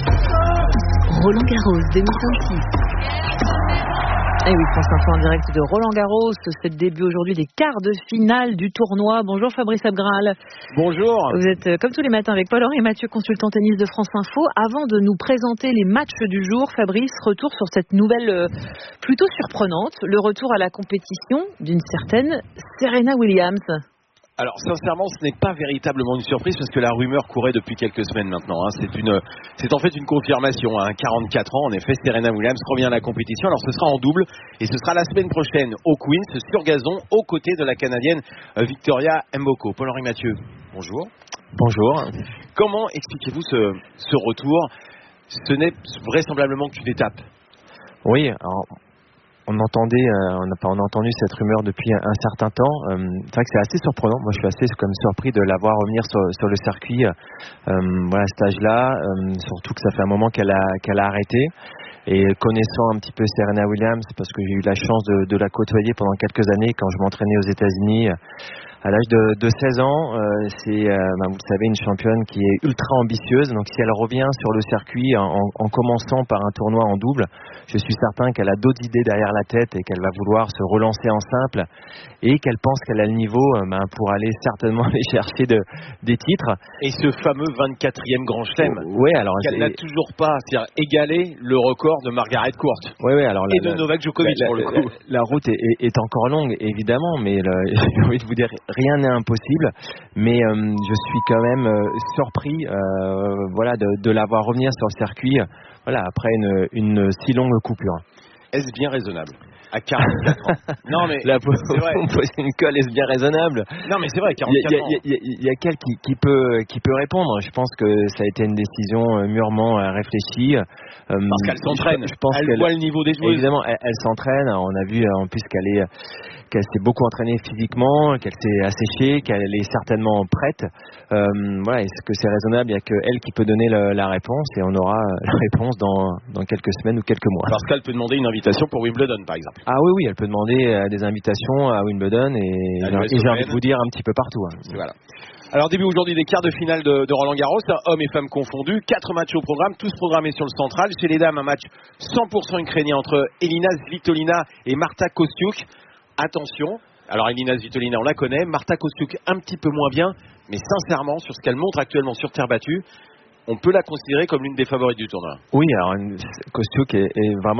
Speaker 3: Roland Garros deux mille vingt-six.
Speaker 8: Et oui, France Info en direct de Roland Garros. C'est le début aujourd'hui des quarts de finale du tournoi. Bonjour Fabrice Abgral.
Speaker 25: Bonjour.
Speaker 8: Vous êtes comme tous les matins avec Paul-Henri Mathieu, consultant tennis de France Info. Avant de nous présenter les matchs du jour, Fabrice, retour sur cette nouvelle plutôt surprenante, le retour à la compétition d'une certaine Serena Williams.
Speaker 25: Alors sincèrement, ce n'est pas véritablement une surprise parce que la rumeur courait depuis quelques semaines maintenant. Hein. C'est une, c'est en fait une confirmation. Hein. quarante-quatre ans, en effet, Serena Williams revient à la compétition. Alors ce sera en double et ce sera la semaine prochaine au Queens sur gazon aux côtés de la Canadienne Victoria Mboko. Paul-Henri Mathieu, bonjour.
Speaker 26: Bonjour.
Speaker 25: Comment expliquez-vous ce, ce retour? Ce n'est vraisemblablement qu'une étape.
Speaker 26: Oui. Alors... On entendait, euh, on, a, on a entendu cette rumeur depuis un, un certain temps. Euh, c'est vrai que c'est assez surprenant. Moi, je suis assez comme surpris de la voir revenir sur, sur le circuit. Euh, voilà, à cet âge-là, euh, surtout que ça fait un moment qu'elle a, qu'elle a arrêté. Et connaissant un petit peu Serena Williams, parce que j'ai eu la chance de, de la côtoyer pendant quelques années quand je m'entraînais aux États-Unis. À l'âge de, de seize ans, euh, c'est, euh, bah, vous le savez, une championne qui est ultra ambitieuse. Donc si elle revient sur le circuit en, en commençant par un tournoi en double, je suis certain qu'elle a d'autres idées derrière la tête et qu'elle va vouloir se relancer en simple et qu'elle pense qu'elle a le niveau euh, bah, pour aller certainement aller chercher de, des titres.
Speaker 25: Et ce fameux vingt-quatrième Grand Chelem,
Speaker 26: oh, ouais, alors
Speaker 25: qu'elle n'a toujours pas, c'est-à-dire égalé le record de Margaret Court
Speaker 26: ouais, ouais, alors,
Speaker 25: et
Speaker 26: la,
Speaker 25: de Novak Djokovic
Speaker 26: la,
Speaker 25: pour le coup.
Speaker 26: La, la route est, est, est encore longue, évidemment, mais le, j'ai envie de vous dire, rien n'est impossible. Mais euh, je suis quand même euh, surpris, euh, voilà, de, de la voir revenir sur le circuit, voilà, après une, une si longue coupure.
Speaker 25: Est-ce bien raisonnable à quarante-quatre ans? Non mais
Speaker 26: la
Speaker 25: c'est vrai.
Speaker 26: On pose une colle, est-ce bien raisonnable?
Speaker 25: Non mais c'est vrai, quarante-quatre ans.
Speaker 26: Il y a, y, y a quel qui, qui peut qui peut répondre? Je pense que ça a été une décision mûrement réfléchie.
Speaker 25: Parce euh, qu'elle s'entraîne. Je, je pense
Speaker 26: elle
Speaker 25: qu'elle voit le niveau des joueuses.
Speaker 26: Évidemment, elle, elle s'entraîne. On a vu en plus qu'elle est qu'elle s'est beaucoup entraînée physiquement, qu'elle s'est asséchée, qu'elle est certainement prête. Euh, voilà, est-ce que c'est raisonnable? Il n'y a que elle qui peut donner le, la réponse et on aura la réponse dans dans quelques semaines ou quelques mois.
Speaker 25: Parce qu'elle peut demander une invitation pour Wimbledon, par exemple.
Speaker 26: Ah oui, oui, elle peut demander des invitations à Wimbledon et, et j'ai envie de vous dire un petit peu partout. Hein.
Speaker 25: Voilà. Alors début aujourd'hui des quarts de finale de, de Roland Garros, hommes et femmes confondus, quatre matchs au programme, tous programmés sur le central. Chez les dames, un match cent pour cent ukrainien entre Elina Svitolina et Marta Kostyuk. Attention, alors Elina Svitolina on la connaît, Marta Kostyuk un petit peu moins bien, mais sincèrement sur ce qu'elle montre actuellement sur terre battue, on peut la considérer comme l'une des favorites du tournoi.
Speaker 26: Oui, alors Kostyuk est, est vraiment